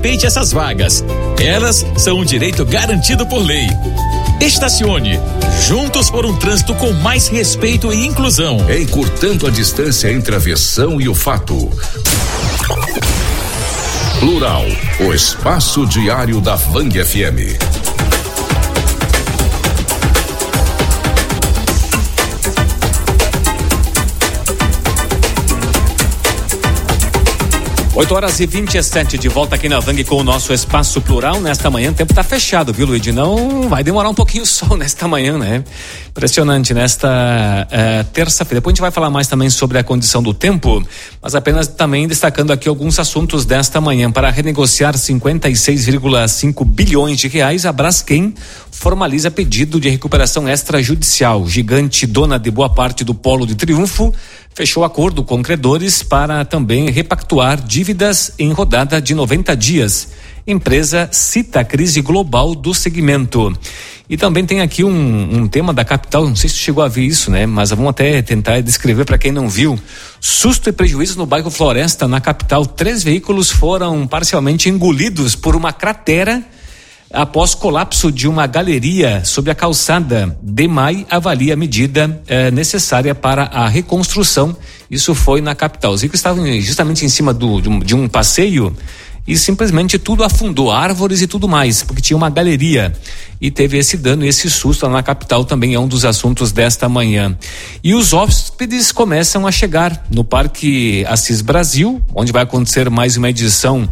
respeite essas vagas. Elas são um direito garantido por lei. Estacione, juntos por um trânsito com mais respeito e inclusão. Encurtando a distância entre a versão e o fato. Plural, o espaço diário da Vang FM. Oito horas e 27 de volta aqui na Vang com o nosso Espaço Plural. Nesta manhã o tempo tá fechado, viu, Luiz? Não vai demorar um pouquinho o sol nesta manhã, né? Impressionante, nesta terça-feira. Depois a gente vai falar mais também sobre a condição do tempo, mas apenas também destacando aqui alguns assuntos desta manhã. Para renegociar 56,5 bilhões de reais, a Braskem formaliza pedido de recuperação extrajudicial. Gigante dona de boa parte do Polo de Triunfo fechou acordo com credores para também repactuar dívidas em rodada de 90 dias. Empresa cita a crise global do segmento. E também tem aqui um tema da capital, não sei se chegou a ver isso, né? Mas vamos até tentar descrever para quem não viu. Susto e prejuízo no bairro Floresta, na capital. 3 veículos foram parcialmente engolidos por uma cratera após colapso de uma galeria sobre a calçada. DEMAI avalia a medida necessária para a reconstrução. Isso foi na capital. Os veículos estavam justamente em cima de um passeio e simplesmente tudo afundou, árvores e tudo mais, porque tinha uma galeria e teve esse dano e esse susto lá na capital. Também é um dos assuntos desta manhã. E os hóspedes começam a chegar no Parque Assis Brasil, onde vai acontecer mais uma edição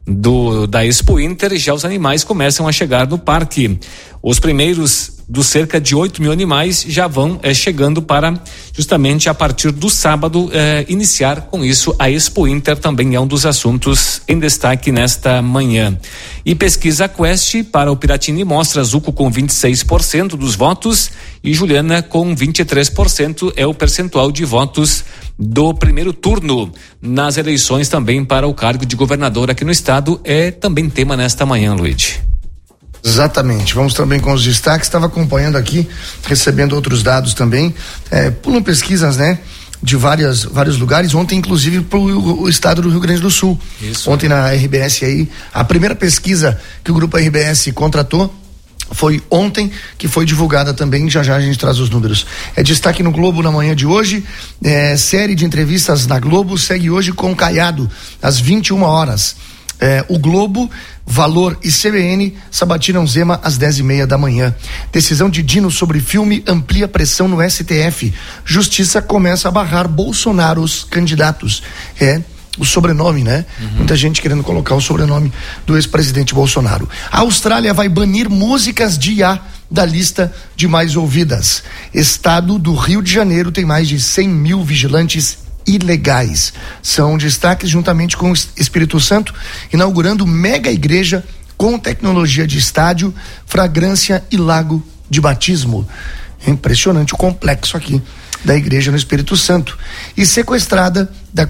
da Expo Inter. Já os animais começam a chegar no parque. Os primeiros dos cerca de 8 mil animais já vão chegando para justamente a partir do sábado iniciar com isso a Expo Inter. Também é um dos assuntos em destaque nesta manhã. E pesquisa Quest para o Piratini mostra Zuco com 26% dos votos e Juliana com 23% é o percentual de votos do primeiro turno nas eleições também para o cargo de governador aqui no estado. É também tema nesta manhã, Luiz. Exatamente, vamos também com os destaques. Estava acompanhando aqui, recebendo outros dados também, pulam pesquisas, né, de vários lugares, ontem inclusive para o estado do Rio Grande do Sul. Isso. Ontem na RBS aí, a primeira pesquisa que o grupo RBS contratou foi ontem, que foi divulgada também. Já a gente traz os números. Destaque no Globo na manhã de hoje, série de entrevistas na Globo segue hoje com Caiado às 21 horas. O Globo, Valor e CBN sabatinam Zema às 10:30 da manhã. Decisão de Dino sobre filme amplia pressão no STF. Justiça começa a barrar Bolsonaro, os candidatos. O sobrenome, né? Muita gente querendo colocar o sobrenome do ex-presidente Bolsonaro. A Austrália vai banir músicas de IA da lista de mais ouvidas. Estado do Rio de Janeiro tem mais de 100 mil vigilantes ilegais. São destaques juntamente com o Espírito Santo, inaugurando mega igreja com tecnologia de estádio, fragrância e lago de batismo. É impressionante o complexo aqui da igreja no Espírito Santo. E sequestrada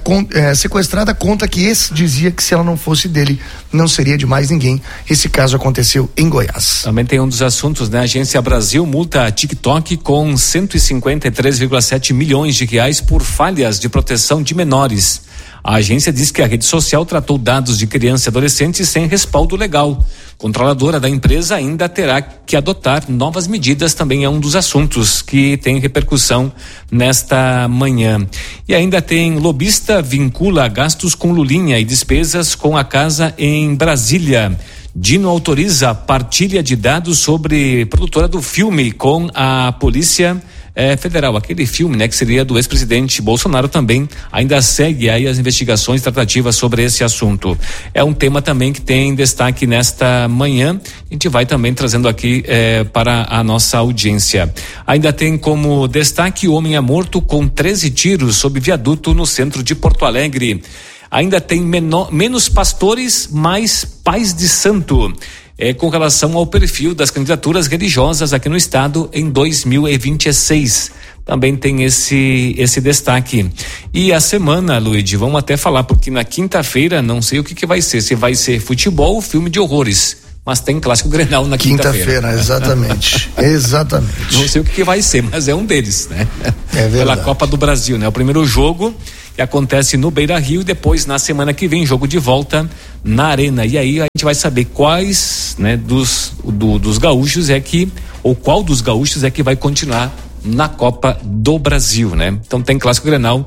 conta que esse dizia que se ela não fosse dele, não seria de mais ninguém. Esse caso aconteceu em Goiás. Também tem um dos assuntos, né? A Agência Brasil multa a TikTok com 153,7 milhões de reais por falhas de proteção de menores. A agência diz que a rede social tratou dados de crianças e adolescentes sem respaldo legal. Controladora da empresa ainda terá que adotar novas medidas. Também é um dos assuntos que tem repercussão nesta manhã. E ainda tem lobista vincula gastos com Lulinha e despesas com a casa em Brasília. Dino autoriza partilha de dados sobre produtora do filme com a Polícia Federal. Aquele filme, né, que seria do ex-presidente Bolsonaro, também ainda segue aí as investigações tratativas sobre esse assunto. É um tema também que tem destaque nesta manhã. A gente vai também trazendo aqui para a nossa audiência. Ainda tem como destaque: o homem é morto com 13 tiros sob viaduto no centro de Porto Alegre. Ainda tem menos pastores, mais pais de santo. Com relação ao perfil das candidaturas religiosas aqui no estado em 2026. Também tem esse destaque. E a semana, Luiz, vamos até falar, porque na quinta-feira não sei o que vai ser, se vai ser futebol ou filme de horrores. Mas tem Clássico Grenal na quinta-feira. Exatamente. Exatamente. Não sei o que vai ser, mas é um deles, né? É verdade. Pela Copa do Brasil, né? O primeiro jogo que acontece no Beira-Rio, e depois na semana que vem jogo de volta na Arena. E aí a gente vai saber quais, né, dos gaúchos ou qual dos gaúchos é que vai continuar na Copa do Brasil, né? Então tem Clássico Grenal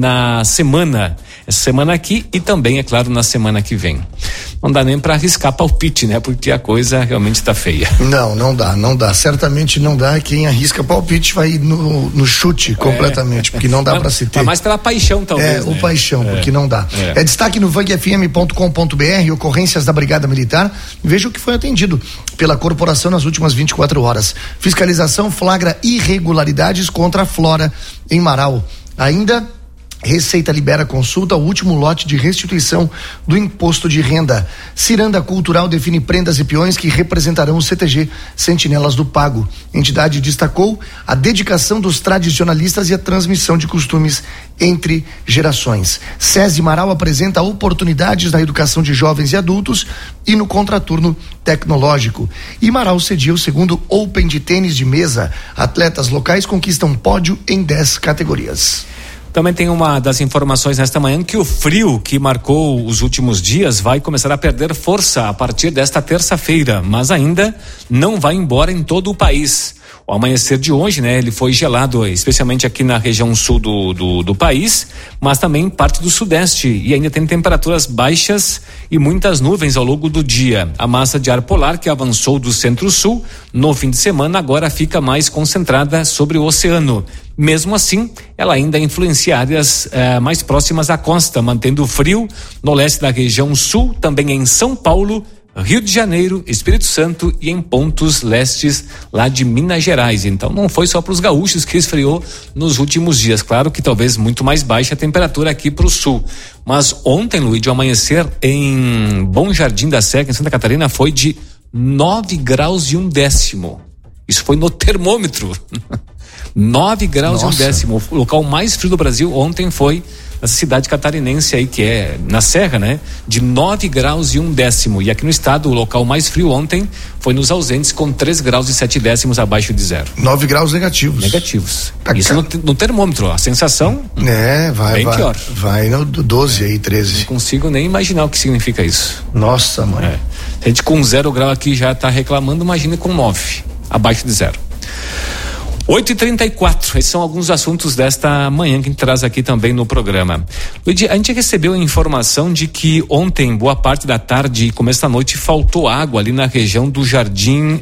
essa semana aqui e também, é claro, na semana que vem. Não dá nem para arriscar palpite, né? Porque a coisa realmente tá feia. Não dá. Certamente não dá. Quem arrisca palpite vai no chute completamente, porque não dá para se ter. Mas mais pela paixão, talvez. O paixão, porque não dá. É destaque no vangfm.com.br, ocorrências da Brigada Militar. Veja o que foi atendido pela corporação nas últimas 24 horas. Fiscalização flagra irregularidades contra a Flora em Marau. Ainda, Receita libera consulta ao último lote de restituição do imposto de renda. Ciranda Cultural define prendas e peões que representarão o CTG Sentinelas do Pago. Entidade destacou a dedicação dos tradicionalistas e a transmissão de costumes entre gerações. SESI Marau apresenta oportunidades na educação de jovens e adultos e no contraturno tecnológico. E Marau cedia o segundo Open de tênis de mesa. Atletas locais conquistam pódio em 10 categorias. Também tem uma das informações nesta manhã que o frio que marcou os últimos dias vai começar a perder força a partir desta terça-feira, mas ainda não vai embora em todo o país. O amanhecer de hoje, né, ele foi gelado, especialmente aqui na região sul do país, mas também parte do sudeste, e ainda tem temperaturas baixas e muitas nuvens ao longo do dia. A massa de ar polar que avançou do centro-sul no fim de semana agora fica mais concentrada sobre o oceano. Mesmo assim, ela ainda influencia áreas mais próximas à costa, mantendo o frio no leste da região sul, também em São Paulo, Rio de Janeiro, Espírito Santo e em pontos lestes lá de Minas Gerais. Então não foi só para os gaúchos que esfriou nos últimos dias. Claro que talvez muito mais baixa a temperatura aqui para o sul. Mas ontem, Luiz, o amanhecer em Bom Jardim da Serra, em Santa Catarina, foi de 9 graus e 1/10. Isso foi no termômetro. 9 graus. Nossa. E 1/10. O local mais frio do Brasil ontem foi essa cidade catarinense aí, que é na Serra, né? De 9 graus e 1/10. E aqui no estado, o local mais frio ontem foi nos Ausentes, com 3 graus e 7/10 abaixo de zero. 9 graus negativos. Isso no termômetro, a sensação vai pior. Vai no 12 aí, 13. Não consigo nem imaginar o que significa isso. Nossa, mãe. A gente com 0 grau aqui já tá reclamando, imagina com 9, abaixo de zero. 8h34, esses são alguns assuntos desta manhã que a gente traz aqui também no programa. Luiz, a gente recebeu a informação de que ontem, boa parte da tarde e começo da noite, faltou água ali na região do Jardim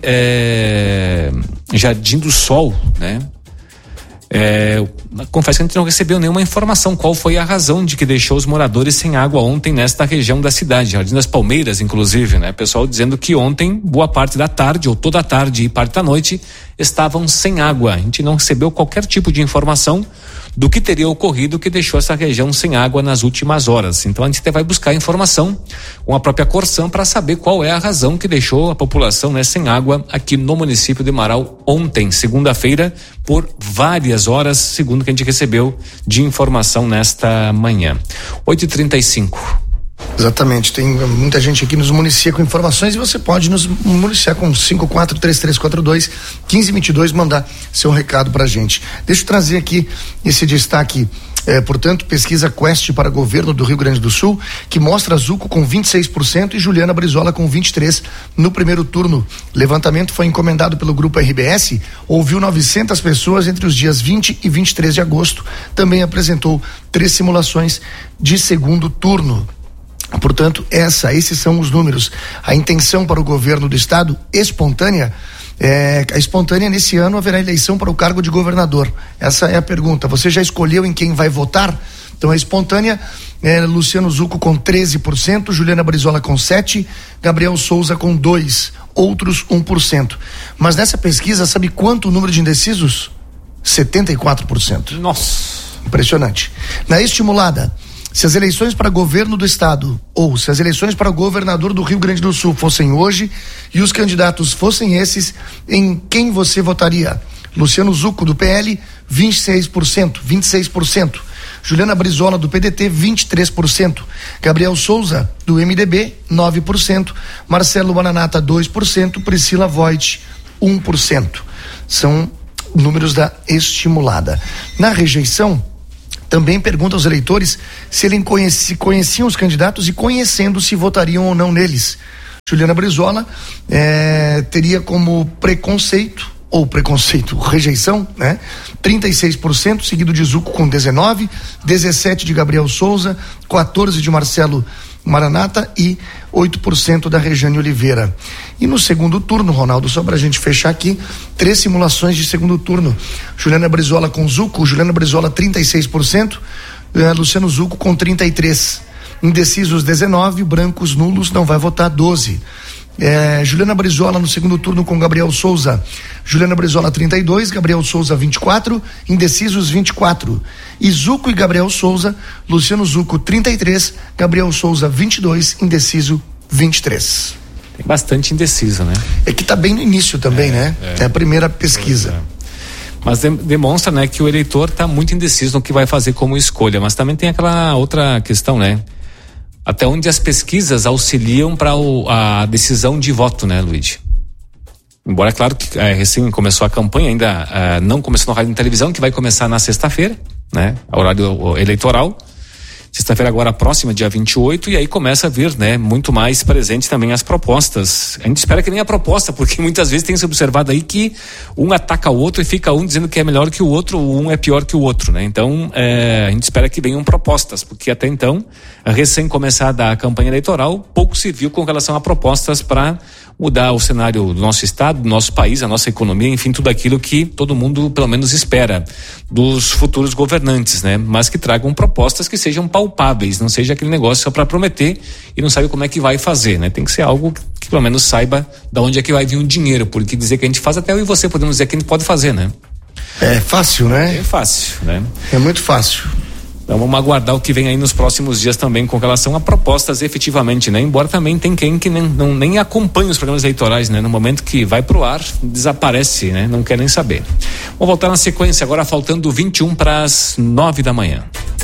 do Sol, né? Confesso que a gente não recebeu nenhuma informação qual foi a razão de que deixou os moradores sem água ontem nesta região da cidade, Jardim das Palmeiras, inclusive, né? Pessoal dizendo que ontem, boa parte da tarde, ou toda a tarde e parte da noite, estavam sem água. A gente não recebeu qualquer tipo de informação do que teria ocorrido que deixou essa região sem água nas últimas horas. Então a gente até vai buscar informação com a própria Corsan para saber qual é a razão que deixou a população, né, sem água aqui no município de Marau ontem, segunda-feira, por várias horas, segundo que a gente recebeu de informação nesta manhã. 8h35. Exatamente, tem muita gente aqui nos municia com informações e você pode nos municiar com 543342-1522, mandar seu recado pra gente. Deixa eu trazer aqui esse destaque, portanto, pesquisa Quest para governo do Rio Grande do Sul, que mostra Zuco com 26% e Juliana Brizola com 23% no primeiro turno. Levantamento foi encomendado pelo Grupo RBS, ouviu 900 pessoas entre os dias 20 e 23 de agosto, também apresentou 3 simulações de segundo turno. Portanto, esses são os números. A intenção para o governo do estado, espontânea, a espontânea nesse ano haverá eleição para o cargo de governador. Essa é a pergunta. Você já escolheu em quem vai votar? Então a espontânea Luciano Zuco com 13%, Juliana Brizola com 7%, Gabriel Souza com 2%, outros 1%. Mas nessa pesquisa, sabe quanto o número de indecisos? 74%. Nossa! Impressionante. Na estimulada, se as eleições para governo do estado ou se as eleições para governador do Rio Grande do Sul fossem hoje e os candidatos fossem esses, em quem você votaria? Luciano Zuco do PL, 26%. Juliana Brizola do PDT, 23%. Gabriel Souza do MDB, 9%. Marcelo Bananata, 2%. Priscila Voit, 1%. São números da estimulada. Na rejeição, também pergunta aos eleitores se ele conheciam os candidatos e, conhecendo, se votariam ou não neles. Juliana Brizola teria como rejeição, né? 36%, seguido de Zucco com 19%, 17% de Gabriel Souza, 14% de Marcelo Maranata e 8% da Rejane Oliveira. E no segundo turno, Ronaldo, só pra gente fechar aqui, 3 simulações de segundo turno. Juliana Brizola com Zucco, Juliana Brizola 36%, Luciano Zucco com 33%, indecisos 19%, brancos nulos não vai votar 12%. Juliana Brizola no segundo turno com Gabriel Souza, Juliana Brizola 32%, Gabriel Souza 24%, indecisos 24%. E Zucco e Gabriel Souza, Luciano Zucco 33%, Gabriel Souza 22%, indeciso 23%. Tem bastante indeciso, né? É que tá bem no início também, né? É a primeira pesquisa. Mas demonstra, né, que o eleitor tá muito indeciso no que vai fazer como escolha, mas também tem aquela outra questão, né? Até onde as pesquisas auxiliam para a decisão de voto, né, Luiz? Embora, é claro que recém começou a campanha, ainda não começou no rádio e televisão, que vai começar na sexta-feira, né? Horário eleitoral. Sexta-feira agora próxima, dia 28, e aí começa a vir, né, muito mais presente também as propostas. A gente espera que nem a proposta, porque muitas vezes tem se observado aí que um ataca o outro e fica um dizendo que é melhor que o outro, um é pior que o outro, né? Então, a gente espera que venham propostas, porque até então, recém começada a campanha eleitoral, pouco se viu com relação a propostas para mudar o cenário do nosso estado, do nosso país, a nossa economia, enfim, tudo aquilo que todo mundo pelo menos espera dos futuros governantes, né? Mas que tragam propostas que sejam palpáveis, não seja aquele negócio só para prometer e não sabe como é que vai fazer, né? Tem que ser algo que pelo menos saiba de onde é que vai vir o dinheiro, porque dizer que a gente faz, até eu e você podemos dizer que a gente pode fazer, né? É fácil, né? É fácil, né? É muito fácil. Então vamos aguardar o que vem aí nos próximos dias também com relação a propostas efetivamente, né? Embora também tem quem que nem acompanha os programas eleitorais, né? No momento que vai pro ar, desaparece, né? Não quer nem saber. Vamos voltar na sequência agora, faltando 21 para as 9 da manhã.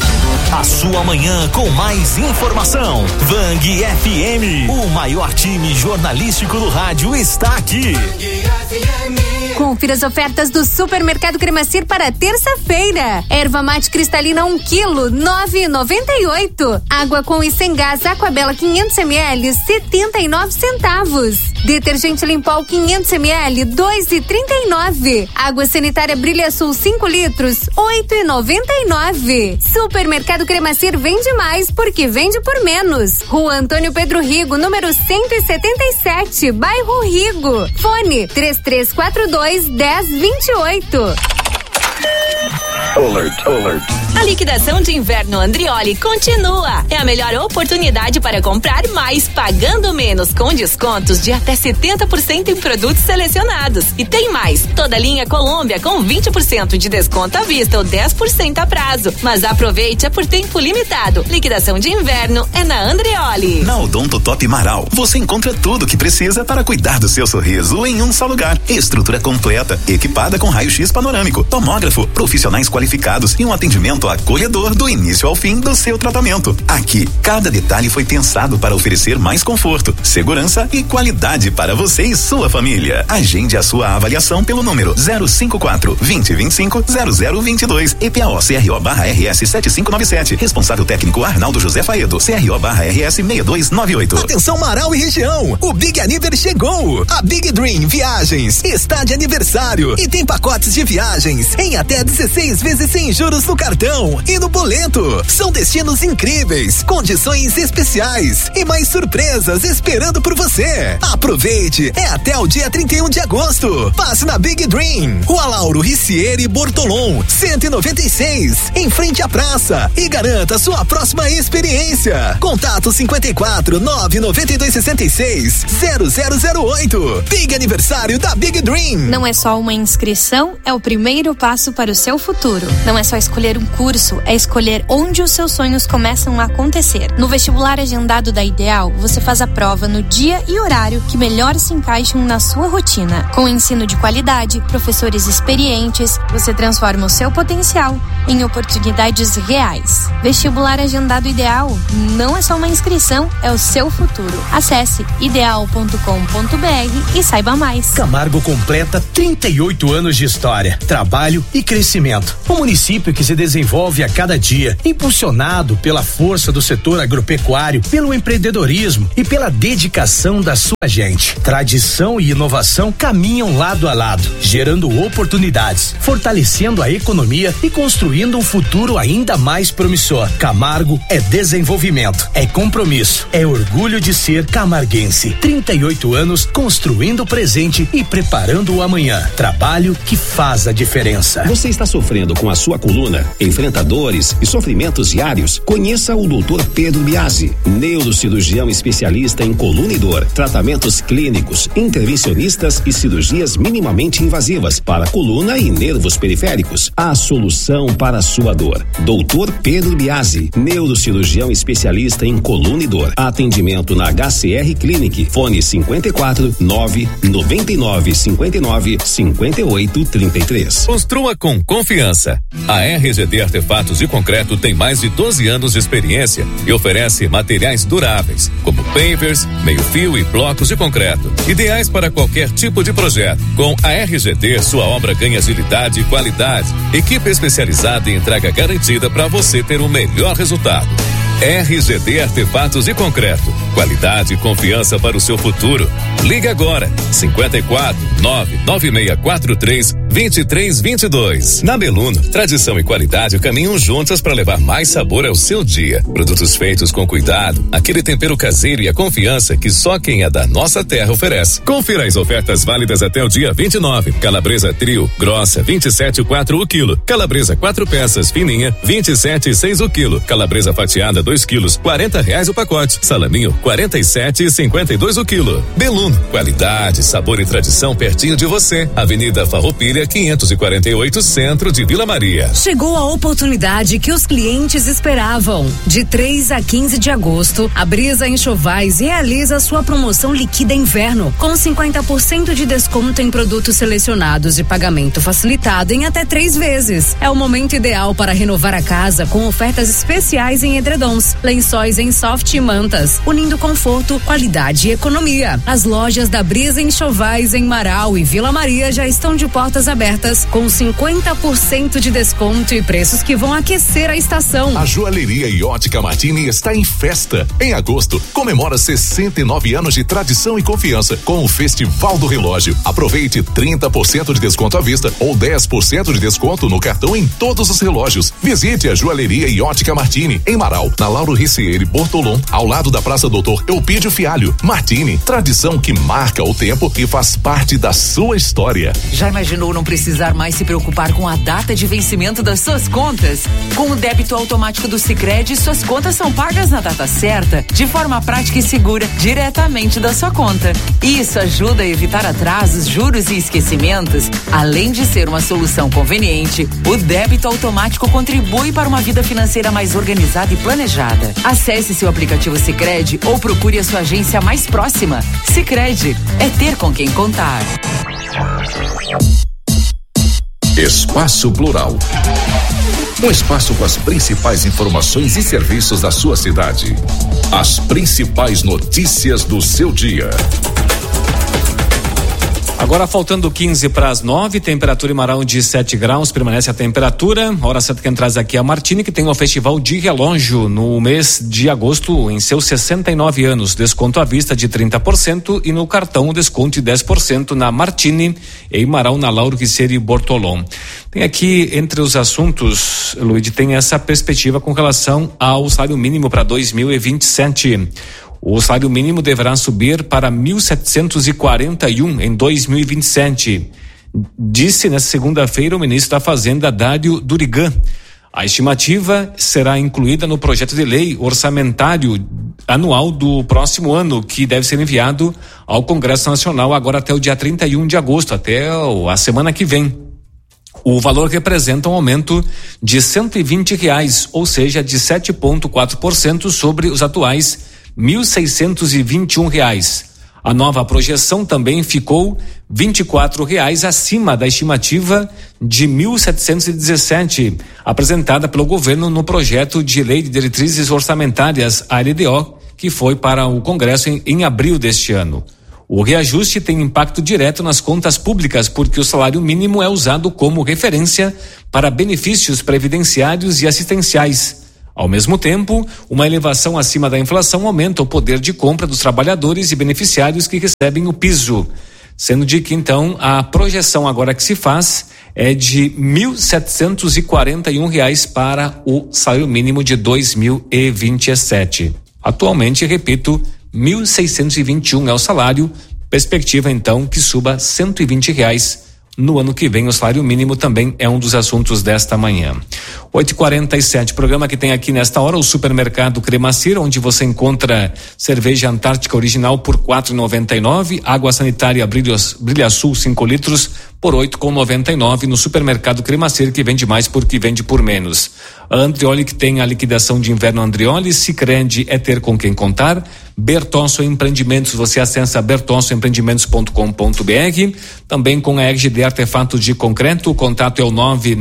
A sua manhã com mais informação. Vang FM, o maior time jornalístico do rádio está aqui. Confira as ofertas do Supermercado Cremacir para terça-feira. Erva mate cristalina 1 kg, 9,98. Água com e sem gás Aquabela 500 ml, 79 centavos. Detergente Limpol 500 ml, 2,39. Água sanitária Brilha Sul 5 litros, 8,99. Supermercado Cremacir vende mais porque vende por menos. Rua Antônio Pedro Rigo, número 177, bairro Rigo. Fone 3342-1028. Alert. A liquidação de inverno Andrioli continua. É a melhor oportunidade para comprar mais pagando menos, com descontos de até 70% em produtos selecionados. E tem mais, toda linha Colômbia com 20% de desconto à vista ou 10% a prazo. Mas aproveite, é por tempo limitado. Liquidação de inverno é na Andrioli. Na Odonto Top Marau, você encontra tudo o que precisa para cuidar do seu sorriso em um só lugar. Estrutura completa, equipada com raio-x panorâmico, tomógrafo, profissionais qualificados e um atendimento acolhedor do início ao fim do seu tratamento. Aqui, cada detalhe foi pensado para oferecer mais conforto, segurança e qualidade para você e sua família. Agende a sua avaliação pelo número 054-2025-0022. EPAO CRO/RS 7597. Responsável técnico Arnaldo José Faedo. CRO/RS 6298. Atenção Marau e região, o Big Aniver chegou. A Big Dream Viagens está de aniversário e tem pacotes de viagens em até 16 vezes sem juros no cartão e no boleto. São destinos incríveis, condições especiais e mais surpresas esperando por você. Aproveite, é até o dia 31 de agosto. Passe na Big Dream, Rua Lauro Ricieri Bortolom, 196, em frente à praça, e garanta sua próxima experiência. Contato 54-99266-0008. Big aniversário da Big Dream. Não é só uma inscrição, é o primeiro passo para o seu futuro. Não é só escolher um curso, é escolher onde os seus sonhos começam a acontecer. No vestibular agendado da Ideal, você faz a prova no dia e horário que melhor se encaixam na sua rotina. Com ensino de qualidade, professores experientes, você transforma o seu potencial em oportunidades reais. Vestibular agendado Ideal não é só uma inscrição, é o seu futuro. Acesse ideal.com.br e saiba mais. Camargo completa 38 anos de história, trabalho e crescimento. Um município que se desenvolve a cada dia, impulsionado pela força do setor agropecuário, pelo empreendedorismo e pela dedicação da sua gente. Tradição e inovação caminham lado a lado, gerando oportunidades, fortalecendo a economia e construindo um futuro ainda mais promissor. Camargo é desenvolvimento, é compromisso, é orgulho de ser camarguense. 38 anos construindo o presente e preparando o amanhã. Trabalho que faz a diferença. Você está sofrendo com a sua coluna? Enfrenta dores e sofrimentos diários? Conheça o Dr. Pedro Biasi, neurocirurgião especialista em coluna e dor, tratamentos clínicos, intervencionistas e cirurgias minimamente invasivas para coluna e nervos periféricos. A solução para a sua dor. Dr. Pedro Biasi, neurocirurgião especialista em coluna e dor. Atendimento na HCR Clinic. Fone 54 999 59 58 33. Construa com confiança. A RGD Artefatos de Concreto tem mais de 12 anos de experiência e oferece materiais duráveis, como pavers, meio-fio e blocos de concreto, ideais para qualquer tipo de projeto. Com a RGD, sua obra ganha agilidade e qualidade. Equipe especializada em entrega garantida para você ter o melhor resultado. RGD Artefatos de Concreto. Qualidade e confiança para o seu futuro. Ligue agora. 54 99643 2322. Na Beluno, tradição e qualidade caminham juntas para levar mais sabor ao seu dia. Produtos feitos com cuidado, aquele tempero caseiro e a confiança que só quem é da nossa terra oferece. Confira as ofertas válidas até o dia 29. Calabresa trio, grossa, 27,4 o quilo. Calabresa 4 peças, fininha, 27,6 o quilo. Calabresa fatiada 2 quilos, R$40 o pacote. Salaminho, 47,52 o quilo. Beluno, qualidade, sabor e tradição pertinho de você. Avenida Farroupilha 548, centro de Vila Maria. Chegou a oportunidade que os clientes esperavam. De 3 a 15 de agosto, a Brisa Enxovais realiza sua promoção Liquida Inverno, com 50% de desconto em produtos selecionados e pagamento facilitado em até 3 vezes. É o momento ideal para renovar a casa com ofertas especiais em edredons, lençóis em soft e mantas, unindo conforto, qualidade e economia. As lojas da Brisa Enxovais em Marau e Vila Maria já estão de portas abertas, com 50% de desconto e preços que vão aquecer a estação. A Joalheria e Ótica Martini está em festa. Em agosto, comemora 69 anos de tradição e confiança com o Festival do Relógio. Aproveite 30% de desconto à vista ou 10% de desconto no cartão em todos os relógios. Visite a Joalheria e Ótica Martini em Marau, na Lauro Ricieri Bortolom, ao lado da Praça Doutor Eupídio Fialho. Martini, tradição que marca o tempo e faz parte da sua história. Já imaginou não precisar mais se preocupar com a data de vencimento das suas contas? Com o débito automático do Sicredi, suas contas são pagas na data certa, de forma prática e segura, diretamente da sua conta. Isso ajuda a evitar atrasos, juros e esquecimentos. Além de ser uma solução conveniente, o débito automático contribui para uma vida financeira mais organizada e planejada. Acesse seu aplicativo Sicredi ou procure a sua agência mais próxima. Sicredi, é ter com quem contar. Espaço Plural. Um espaço com as principais informações e serviços da sua cidade. As principais notícias do seu dia. Agora faltando 15 para as 9, temperatura em Marau de 7 graus, permanece a temperatura. Hora certa que traz aqui a Martini, que tem um festival de relógio no mês de agosto, em seus 69 anos. Desconto à vista de 30% e no cartão desconto de 10% na Martini, em Marau, na Lauro Ricieri Bortolom. Tem aqui, entre os assuntos, Luiz, tem essa perspectiva com relação ao salário mínimo para 2027. O salário mínimo deverá subir para 1.741 em 2027, disse nesta segunda-feira o ministro da Fazenda, Dário Durigan. A estimativa será incluída no projeto de lei orçamentário anual do próximo ano, que deve ser enviado ao Congresso Nacional agora até o dia 31 de agosto, até a semana que vem. O valor representa um aumento de R$120, ou seja, de 7,4% sobre os atuais R$1.621. A nova projeção também ficou R$24 acima da estimativa de 1.717, apresentada pelo governo no projeto de lei de diretrizes orçamentárias, a LDO, que foi para o Congresso em abril deste ano. O reajuste tem impacto direto nas contas públicas, porque o salário mínimo é usado como referência para benefícios previdenciários e assistenciais. Ao mesmo tempo, uma elevação acima da inflação aumenta o poder de compra dos trabalhadores e beneficiários que recebem o piso. Sendo de que, então, a projeção agora que se faz é de R$ 1.741 para o salário mínimo de 2027. Atualmente, repito, R$ 1.621 é o salário. Perspectiva, então, que suba R$ 120 no ano que vem. O salário mínimo também é um dos assuntos desta manhã. 8h47, programa que tem aqui nesta hora o Supermercado Cremacir, onde você encontra cerveja Antártica original por R$ 4,99, água sanitária Brilha Sul 5 litros por R$ 8,99 no Supermercado Cremacir, que vende mais porque vende por menos. A Andrioli, que tem a liquidação de inverno Andrioli. Sicredi é ter com quem contar. Bertosso Empreendimentos, você acessa bertossoempreendimentos.com.br. Também com a RGD Artefatos de Concreto, o contato é o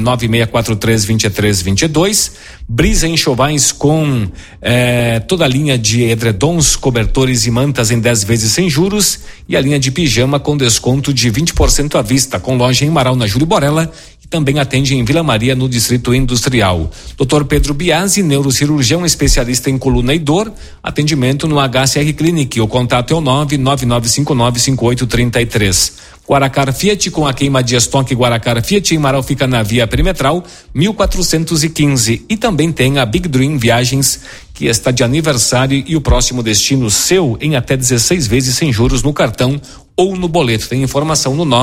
996432322. Brisa Enxovais com toda a linha de edredons, cobertores e mantas em 10 vezes sem juros, e a linha de pijama com desconto de 20% à vista, com loja em Marau, na Júlio Borella, e também atende em Vila Maria, no Distrito Industrial. Dr. Pedro Biasi, neurocirurgião especialista em coluna e dor, atendimento no HCR Clinic, o contato é o 999595833. Guaracar Fiat, com a queima de estoque Guaracar Fiat em Marau, fica na Via Perimetral 1415. E também tem a Big Dream Viagens, que está de aniversário, e o próximo destino seu em até 16 vezes sem juros no cartão ou no boleto. Tem informação no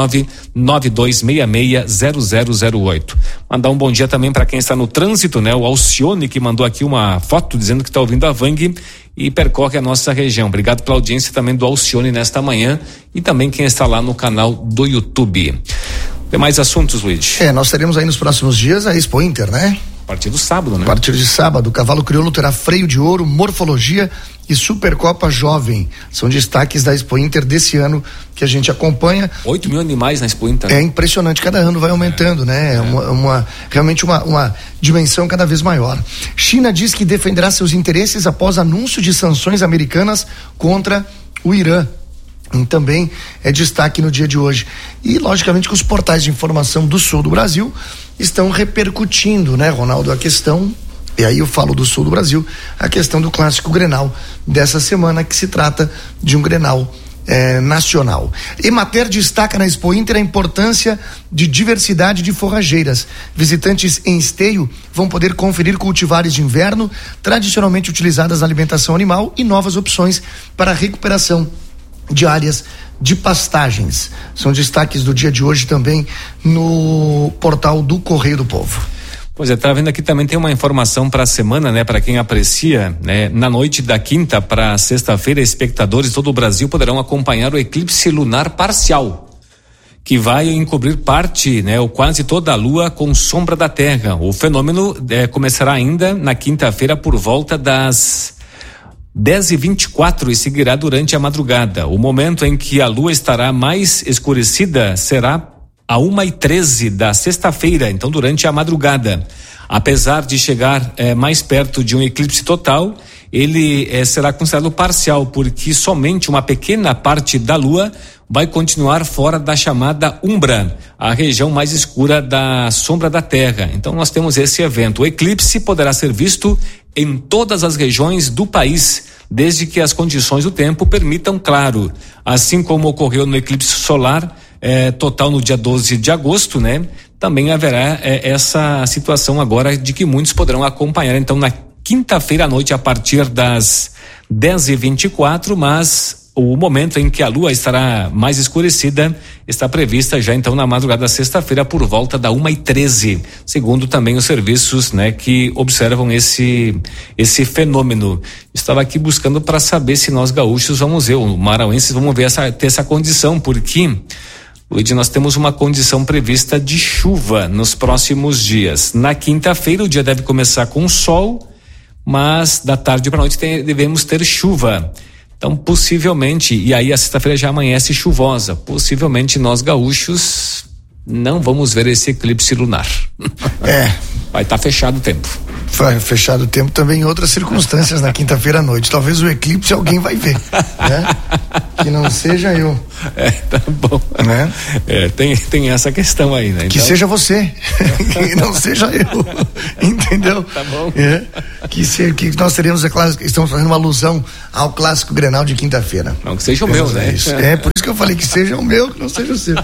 992660008. Mandar um bom dia também para quem está no trânsito, né? O Alcione, que mandou aqui uma foto dizendo que está ouvindo a Vang e percorre a nossa região. Obrigado pela audiência também do Alcione nesta manhã, e também quem está lá no canal do YouTube. Tem mais assuntos, Luiz? Nós teremos aí nos próximos dias a Expo Inter, né? A partir do sábado, né? A partir de sábado, o Cavalo Crioulo terá freio de ouro, morfologia e Supercopa Jovem. São destaques da Expo Inter desse ano que a gente acompanha. 8 mil animais na Expo Inter. É impressionante, cada ano vai aumentando, né? Realmente uma dimensão cada vez maior. China diz que defenderá seus interesses após anúncio de sanções americanas contra o Irã. Também é destaque no dia de hoje. E, logicamente, que os portais de informação do sul do Brasil estão repercutindo, né, Ronaldo, a questão, e aí eu falo do sul do Brasil, a questão do clássico Grenal dessa semana, que se trata de um Grenal nacional. Emater destaca na Expo Inter a importância de diversidade de forrageiras. Visitantes em Esteio vão poder conferir cultivares de inverno tradicionalmente utilizadas na alimentação animal e novas opções para a recuperação de áreas de pastagens. São destaques do dia de hoje também no portal do Correio do Povo. Pois é, tá vendo aqui também tem uma informação para a semana, né? Para quem aprecia, né? Na noite da quinta para sexta-feira, espectadores de todo o Brasil poderão acompanhar o eclipse lunar parcial, que vai encobrir parte, né? Ou quase toda a lua com sombra da Terra. O fenômeno começará ainda na quinta-feira por volta das 10h24 e seguirá durante a madrugada. O momento em que a lua estará mais escurecida será a 1h13 da sexta-feira, então durante a madrugada. Apesar de chegar mais perto de um eclipse total, ele será considerado parcial, porque somente uma pequena parte da lua vai continuar fora da chamada umbra, a região mais escura da sombra da Terra. Então nós temos esse evento. O eclipse poderá ser visto em todas as regiões do país, desde que as condições do tempo permitam, claro. Assim como ocorreu no eclipse solar total no dia 12 de agosto, né? Também haverá essa situação agora de que muitos poderão acompanhar, então, na quinta-feira à noite, a partir das 10h24, mas o momento em que a lua estará mais escurecida está prevista já então na madrugada da sexta-feira por volta da 1h13, segundo também os serviços, né, que observam esse fenômeno. Estava aqui buscando para saber se nós gaúchos vamos ver, os marauenses vamos ver ter essa condição, porque hoje nós temos uma condição prevista de chuva nos próximos dias. Na quinta-feira o dia deve começar com sol, mas da tarde para a noite devemos ter chuva. Então, possivelmente, e aí a sexta-feira já amanhece chuvosa, possivelmente nós gaúchos não vamos ver esse eclipse lunar. Vai estar fechado o tempo. Fechado o tempo também em outras circunstâncias na quinta-feira à noite. Talvez o eclipse alguém vai ver, né? Que não seja eu. Tá bom. Né? Tem essa questão aí, né? Que então... seja você, que não seja eu. Entendeu? Tá bom. Que nós teremos, é claro, estamos fazendo uma alusão ao clássico Grenal de quinta-feira. Não, que seja o meu, né? Isso. Por isso que eu falei que seja o meu, que não seja o seu.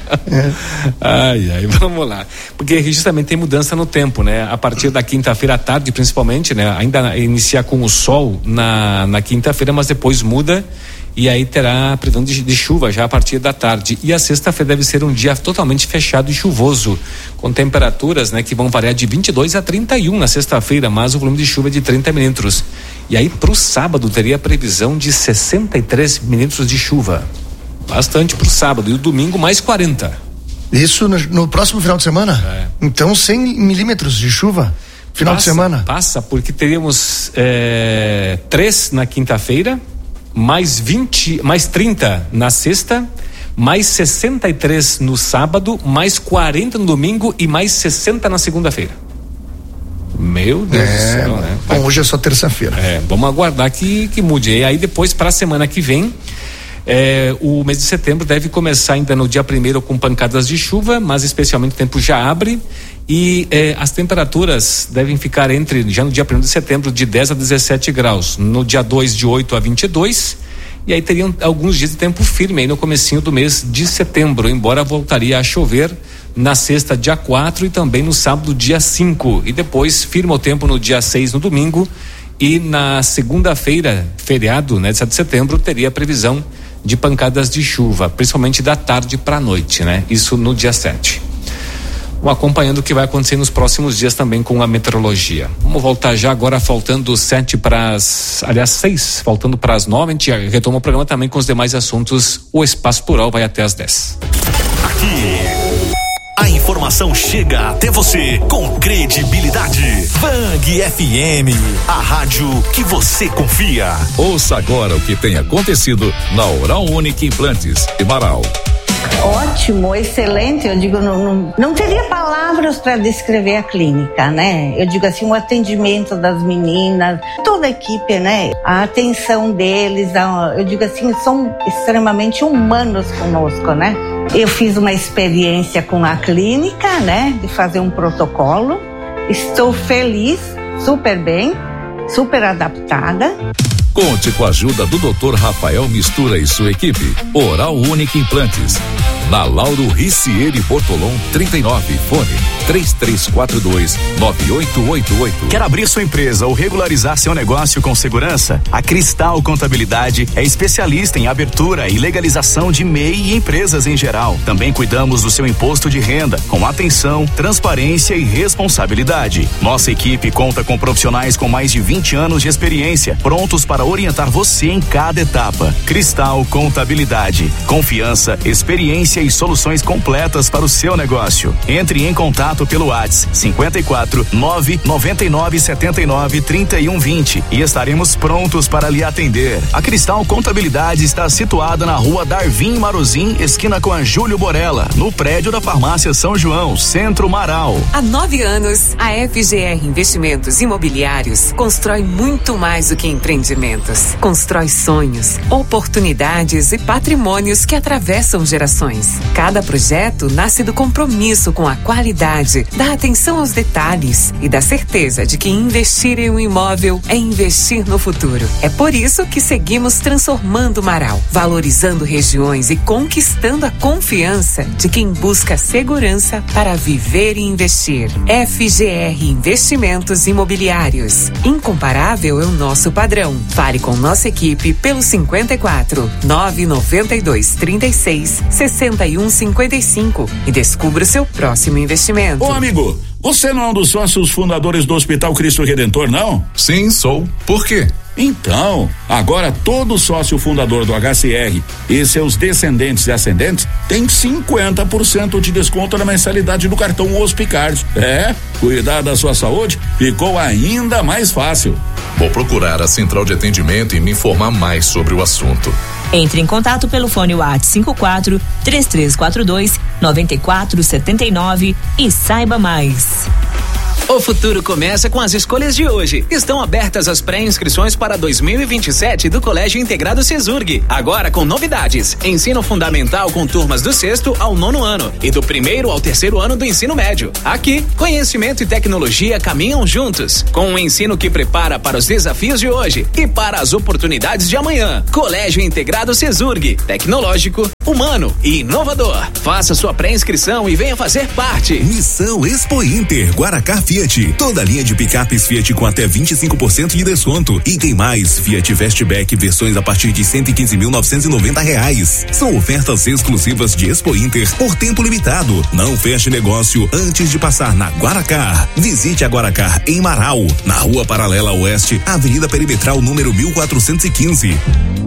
Ai, vamos lá. Porque justamente tem mudança no tempo, né? A partir da quinta-feira à tarde, principalmente, né? Ainda iniciar com o sol na quinta-feira, mas depois muda e aí terá previsão de chuva já a partir da tarde. E a sexta-feira deve ser um dia totalmente fechado e chuvoso, com temperaturas, né, que vão variar de 22 a 31 na sexta-feira, mas o volume de chuva é de 30 milímetros. E aí pro sábado teria previsão de 63 milímetros de chuva. Bastante pro sábado. E o domingo mais 40. Isso no próximo final de semana? Então 100 milímetros de chuva final de semana? Passa, porque teríamos 3 na quinta-feira, mais 30 na sexta, mais 63 no sábado, mais 40 no domingo e mais 60 na segunda-feira. Meu Deus do céu, né? Bom, hoje é só terça-feira. Vamos aguardar que mude. E aí depois, para a semana que vem, o mês de setembro deve começar ainda no dia 1º com pancadas de chuva, mas especialmente o tempo já abre e as temperaturas devem ficar já no dia 1º de setembro de 10 a 17 graus, no dia 2 de 8 a 22, e aí teriam alguns dias de tempo firme aí no comecinho do mês de setembro, embora voltaria a chover na sexta, dia 4, e também no sábado, dia 5, e depois firma o tempo no dia 6, no domingo, e na segunda-feira, feriado, né, de 7 de setembro, teria a previsão de pancadas de chuva, principalmente da tarde para a noite, né? Isso no dia 7. Acompanhando o que vai acontecer nos próximos dias também com a meteorologia. Vamos voltar já agora, faltando 6, faltando para as 9, a gente retoma o programa também com os demais assuntos. O Espaço Plural vai até às 10. Aqui, a informação chega até você com credibilidade. Bang FM, a rádio que você confia. Ouça agora o que tem acontecido na Oral Unique Implantes de Marau. Ótimo, excelente. Eu digo, não teria palavras para descrever a clínica, né? Eu digo assim, o atendimento das meninas, toda a equipe, né? A atenção deles, eu digo assim, são extremamente humanos conosco, né? Eu fiz uma experiência com a clínica, né? De fazer um protocolo. Estou feliz, super bem, super adaptada. Conte com a ajuda do Dr. Rafael Mistura e sua equipe. Oral Unique Implantes. Na Lauro Ricieri Bortolom 39, fone 3342-9888. Quer abrir sua empresa ou regularizar seu negócio com segurança? A Cristal Contabilidade é especialista em abertura e legalização de MEI e empresas em geral. Também cuidamos do seu imposto de renda, com atenção, transparência e responsabilidade. Nossa equipe conta com profissionais com mais de 20 anos de experiência, prontos para orientar você em cada etapa. Cristal Contabilidade. Confiança, experiência e soluções completas para o seu negócio. Entre em contato pelo WhatsApp 54 999 79 31 20 e estaremos prontos para lhe atender. A Cristal Contabilidade está situada na rua Darvin Marozin, esquina com a Júlio Borella, no prédio da Farmácia São João, Centro Marau. Há 9 anos, a FGR Investimentos Imobiliários constrói muito mais do que empreendimentos. Constrói sonhos, oportunidades e patrimônios que atravessam gerações. Cada projeto nasce do compromisso com a qualidade, da atenção aos detalhes e da certeza de que investir em um imóvel é investir no futuro. É por isso que seguimos transformando Marau, valorizando regiões e conquistando a confiança de quem busca segurança para viver e investir. FGR Investimentos Imobiliários. Incomparável é o nosso padrão. Fale com nossa equipe pelo 54 992 36 61 55 e descubra o seu próximo investimento. Ô amigo, você não é um dos sócios fundadores do Hospital Cristo Redentor, não? Sim, sou. Por quê? Então, agora todo sócio fundador do HCR e seus descendentes e ascendentes tem 50% de desconto na mensalidade do cartão Hospicard. Cuidar da sua saúde ficou ainda mais fácil. Vou procurar a central de atendimento e me informar mais sobre o assunto. Entre em contato pelo fone WhatsApp 54 3342 9479 e saiba mais. O futuro começa com as escolhas de hoje. Estão abertas as pré-inscrições para 2027 do Colégio Integrado Cesurg. Agora com novidades. Ensino fundamental com turmas do 6º ao 9º ano e do 1º ao 3º ano do ensino médio. Aqui, conhecimento e tecnologia caminham juntos, com um ensino que prepara para os desafios de hoje e para as oportunidades de amanhã. Colégio Integrado Cesurg. Tecnológico, humano e inovador. Faça sua pré-inscrição e venha fazer parte. Missão Expo Inter, Guaracá Fiat. Toda linha de picapes Fiat com até 25% de desconto. E tem mais, Fiat Fastback versões a partir de R$115.990. São ofertas exclusivas de Expo Inter por tempo limitado. Não feche negócio antes de passar na Guaracá. Visite a Guaracá em Marau, na Rua Paralela Oeste, Avenida Perimetral número 1415.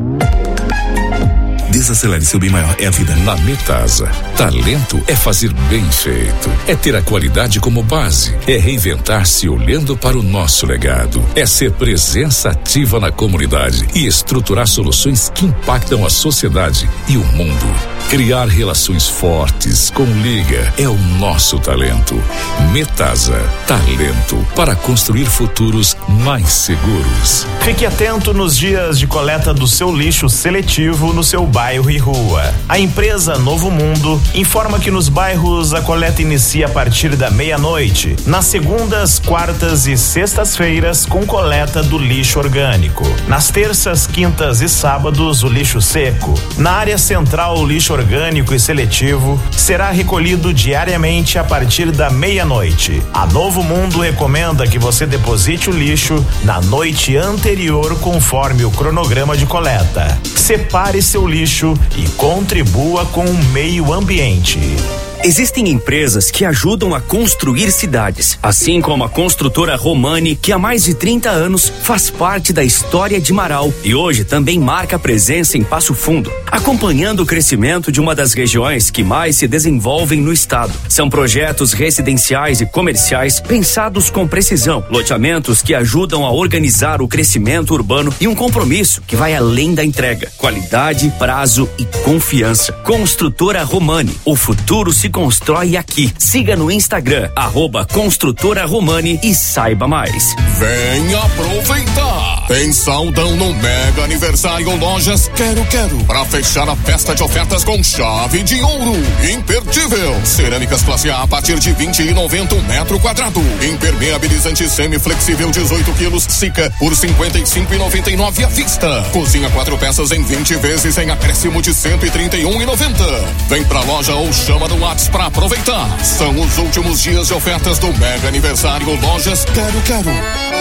Desacelere, seu bem maior é a vida. Na Metasa, talento é fazer bem feito, é ter a qualidade como base, é reinventar-se olhando para o nosso legado, é ser presença ativa na comunidade e estruturar soluções que impactam a sociedade e o mundo. Criar relações fortes com Liga é o nosso talento. Metasa, talento para construir futuros mais seguros. Fique atento nos dias de coleta do seu lixo seletivo no seu bairro e rua. A empresa Novo Mundo informa que nos bairros a coleta inicia a partir da meia-noite, nas segundas, quartas e sextas-feiras com coleta do lixo orgânico. Nas terças, quintas e sábados o lixo seco. Na área central o lixo orgânico e seletivo será recolhido diariamente a partir da meia-noite. A Novo Mundo recomenda que você deposite o lixo na noite anterior conforme o cronograma de coleta. Separe seu lixo e contribua com o meio ambiente. Existem empresas que ajudam a construir cidades, assim como a construtora Romani, que há mais de 30 anos faz parte da história de Marau e hoje também marca presença em Passo Fundo, acompanhando o crescimento de uma das regiões que mais se desenvolvem no estado. São projetos residenciais e comerciais pensados com precisão, loteamentos que ajudam a organizar o crescimento urbano e um compromisso que vai além da entrega, qualidade, prazo e confiança. Construtora Romani, o futuro se constrói aqui. Siga no Instagram, @Construtora Romani e saiba mais. Vem aproveitar! Tem saldão no Mega Aniversário Lojas Quero para fechar a festa de ofertas com chave de ouro. Imperdível! Cerâmicas classe A partir de R$20,90 um metro quadrado. Impermeabilizante semiflexível 18 quilos Sica por R$55,99 à vista. Cozinha 4 peças em 20 vezes em acréscimo de R$131,90. Vem pra loja ou chama no WhatsApp para aproveitar. São os últimos dias de ofertas do Mega Aniversário Lojas Quero.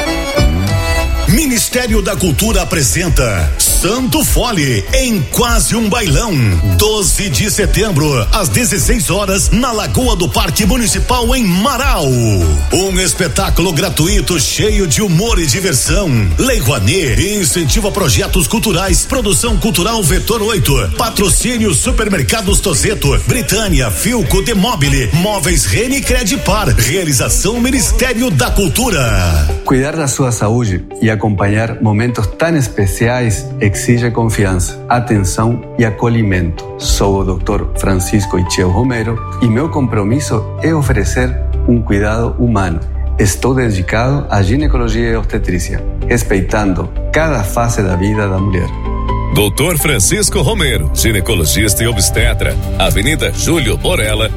Ministério da Cultura apresenta Santo Fole em Quase um Bailão, 12 de setembro, às 16 horas, na Lagoa do Parque Municipal em Marau. Um espetáculo gratuito cheio de humor e diversão. Lei Rouanet incentiva projetos culturais. Produção cultural Vetor 8. Patrocínio Supermercados Tozeto, Britânia, Filco, Demobile, Móveis Rene Credipar. Realização Ministério da Cultura. Cuidar da sua saúde e acompanhar momentos tão especiais exige confiança, atenção e acolhimento. Sou o Dr. Francisco Icheu Romero e meu compromisso é oferecer um cuidado humano. Estou dedicado à ginecologia e obstetrícia, respeitando cada fase da vida da mulher. Dr. Francisco Romero, ginecologista e obstetra, Avenida Júlio Borella,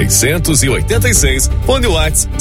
686, fone WhatsApp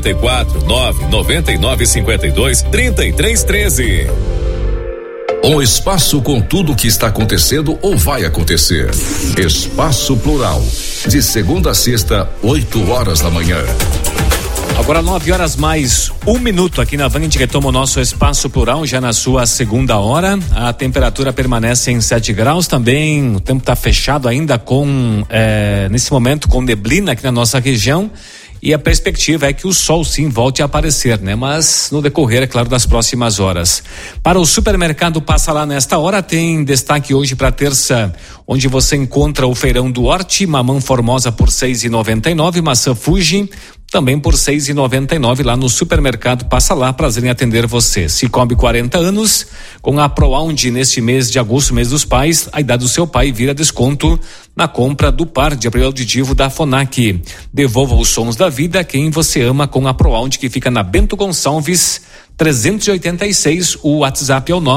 549-9952-3313. Um espaço com tudo o que está acontecendo ou vai acontecer. Espaço Plural, de segunda a sexta, 8 horas da manhã. Agora 9 horas mais 1 minuto aqui na Van, a gente retoma o nosso Espaço Plural já na sua segunda hora. A temperatura permanece em 7 graus também, o tempo está fechado ainda com nesse momento com neblina aqui na nossa região. E a perspectiva é que o sol sim volte a aparecer, né? Mas no decorrer, é claro, das próximas horas. Para o supermercado Passa Lá nesta hora, tem destaque hoje para terça, onde você encontra o feirão do Horti, mamão formosa por R$6,99, maçã Fuji também por R$6,99 lá no supermercado. Passa lá, prazer em atender você. Cicobi 40 anos, com a ProAundi neste mês de agosto, mês dos pais, a idade do seu pai vira desconto na compra do par de aparelho auditivo da Fonac. Devolva os sons da vida a quem você ama com a ProAundi, que fica na Bento Gonçalves 386, o WhatsApp é o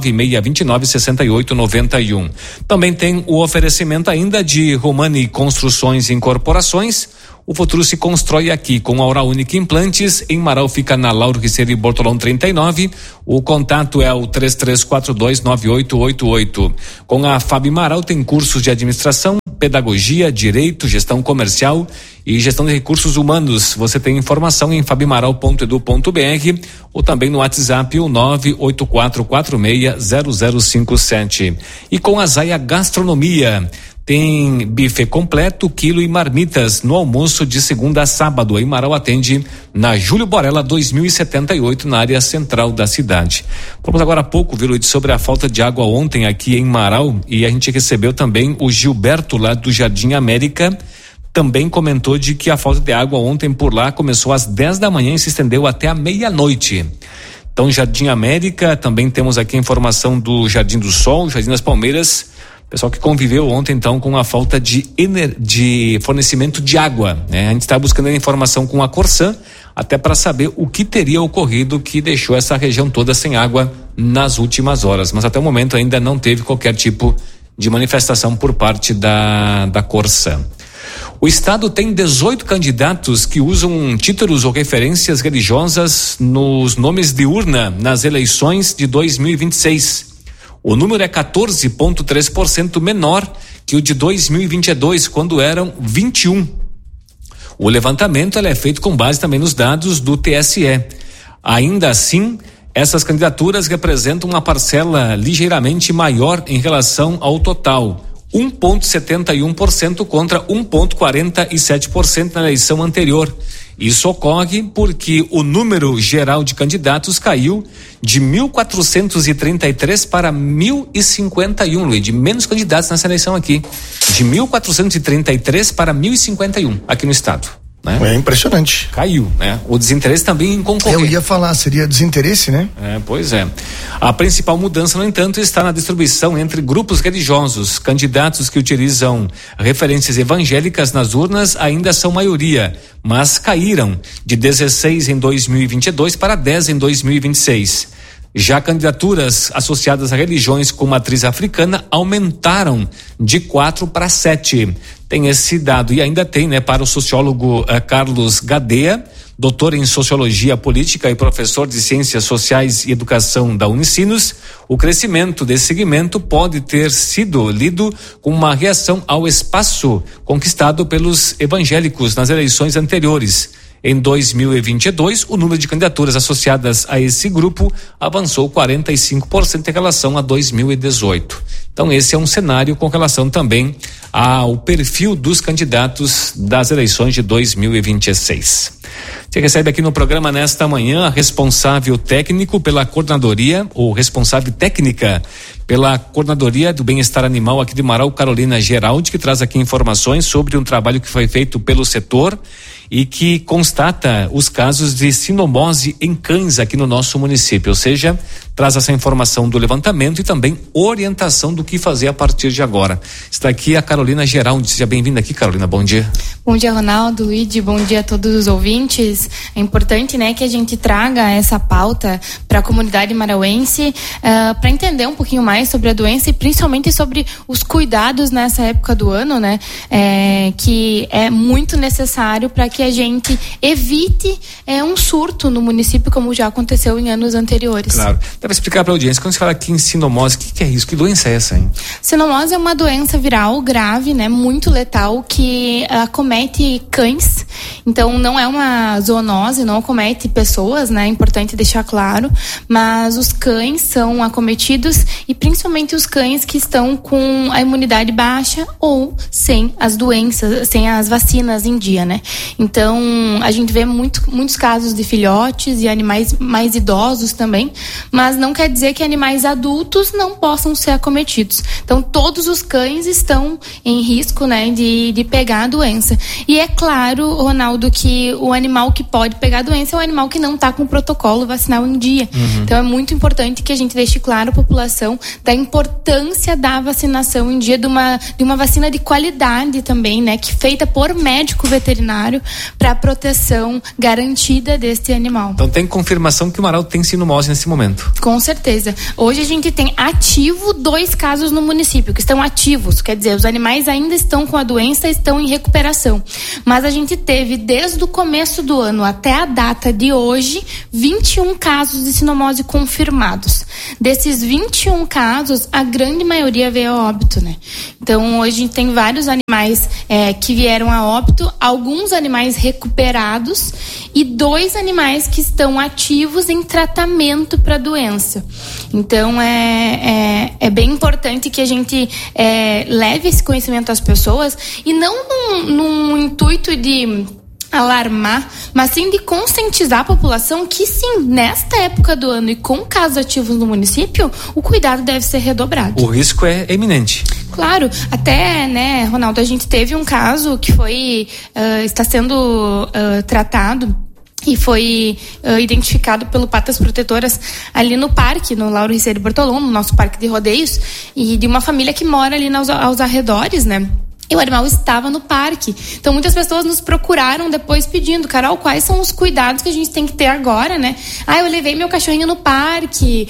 996296891. Também tem o oferecimento ainda de Romani Construções e Incorporações. O futuro se constrói aqui com a Oral Única Implantes. Em Marau fica na Lauro Riceiro e Bortolão 39. O contato é o 33429888. Com a Fabi Marau tem cursos de administração, pedagogia, direito, gestão comercial e gestão de recursos humanos. Você tem informação em fabimaral.edu.br ou também no WhatsApp o 984460057. E com a Zaia Gastronomia, tem buffet completo, quilo e marmitas no almoço de segunda a sábado. Em Marau atende na Júlio Borella 2078, na área central da cidade. Falamos agora há pouco, viu, Luiz, sobre a falta de água ontem aqui em Marau, e a gente recebeu também o Gilberto lá do Jardim América. Também comentou de que a falta de água ontem por lá começou às 10 da manhã e se estendeu até a meia-noite. Então, Jardim América, também temos aqui a informação do Jardim do Sol, Jardim das Palmeiras. Pessoal que conviveu ontem, então, com a falta de fornecimento de água, né? A gente está buscando a informação com a Corsan, até para saber o que teria ocorrido que deixou essa região toda sem água nas últimas horas. Mas até o momento ainda não teve qualquer tipo de manifestação por parte da Corsan. O estado tem 18 candidatos que usam títulos ou referências religiosas nos nomes de urna nas eleições de 2026. O número é 14,3% menor que o de 2022, quando eram 21. O levantamento é feito com base também nos dados do TSE. Ainda assim, essas candidaturas representam uma parcela ligeiramente maior em relação ao total. 1,71% contra 1,47% na eleição anterior. Isso ocorre porque o número geral de candidatos caiu de 1.433 para 1.051, Luiz, de menos candidatos nessa eleição aqui. De 1.433 para 1.051 aqui no estado. Né? É impressionante. Caiu, né? O desinteresse também em concorrer. Eu ia falar, seria desinteresse, né? Pois é. A principal mudança, no entanto, está na distribuição entre grupos religiosos. Candidatos que utilizam referências evangélicas nas urnas ainda são maioria, mas caíram de 16 em 2022 para 10 em 2026. Já candidaturas associadas a religiões com matriz africana aumentaram de 4 para 7. Tem esse dado. E ainda tem, né, para o sociólogo Carlos Gadea, doutor em Sociologia Política e professor de Ciências Sociais e Educação da Unicinos, o crescimento desse segmento pode ter sido lido como uma reação ao espaço conquistado pelos evangélicos nas eleições anteriores. Em 2022, o número de candidaturas associadas a esse grupo avançou 45% em relação a 2018. Então, esse é um cenário com relação também ao perfil dos candidatos das eleições de 2026. Você recebe aqui no programa nesta manhã a responsável técnico pela coordenadoria, ou responsável técnica pela coordenadoria do bem-estar animal aqui de Marau, Carolina Geraldi, que traz aqui informações sobre um trabalho que foi feito pelo setor e que constata os casos de sinomose em cães aqui no nosso município, ou seja, traz essa informação do levantamento e também orientação do que fazer a partir de agora. Está aqui a Carolina Geraldi. Seja bem-vinda aqui, Carolina, bom dia. Bom dia, Ronaldo, Luigi, bom dia a todos os ouvintes. É importante, né, que a gente traga essa pauta para a comunidade marauense, para entender um pouquinho mais sobre a doença e principalmente sobre os cuidados nessa época do ano, né, que é muito necessário para que a gente evite um surto no município, como já aconteceu em anos anteriores. Claro. Deve explicar para a audiência, quando você fala aqui em sinomose, o que é isso? Que doença é essa, hein? Sinomose é uma doença viral grave, né, muito letal, que acomete cães. Então, não é uma zoonose, não acomete pessoas, né? É importante deixar claro. Mas os cães são acometidos e principalmente os cães que estão com a imunidade baixa ou sem as doenças, sem as vacinas em dia, né? Então, a gente vê muitos casos de filhotes e animais mais idosos também, mas não quer dizer que animais adultos não possam ser acometidos. Então, todos os cães estão em risco, né, de pegar a doença. E é claro, Ronaldo, que o animal que pode pegar a doença é o animal que não está com o protocolo vacinal em dia. Então é muito importante que a gente deixe claro à população da importância da vacinação em dia, de uma vacina de qualidade também, né, que feita por médico veterinário para proteção garantida deste animal. Então tem confirmação que o Marau tem sinomose nesse momento? Com certeza. Hoje a gente tem ativo 2 casos no município, que estão ativos, quer dizer, os animais ainda estão com a doença, estão em recuperação. Mas a gente teve, desde o começo do ano até a data de hoje, 21 casos de sinomose confirmados. Desses 21 casos, a grande maioria veio a óbito, né? Então, hoje a gente tem vários animais que vieram a óbito, alguns animais recuperados e 2 animais que estão ativos em tratamento para a doença. Então, é bem importante que a gente leve esse conhecimento às pessoas e não num intuito de alarmar, mas sim de conscientizar a população que sim, nesta época do ano e com casos ativos no município, o cuidado deve ser redobrado. O risco é eminente. Claro, até, né, Ronaldo, a gente teve um caso que está sendo tratado e foi identificado pelo Patas Protetoras ali no parque, no Lauro Riceiro Bortolom, no nosso parque de rodeios, e de uma família que mora ali aos arredores, né? E o animal estava no parque. Então, muitas pessoas nos procuraram depois pedindo: Carol, quais são os cuidados que a gente tem que ter agora, né? Eu levei meu cachorrinho no parque,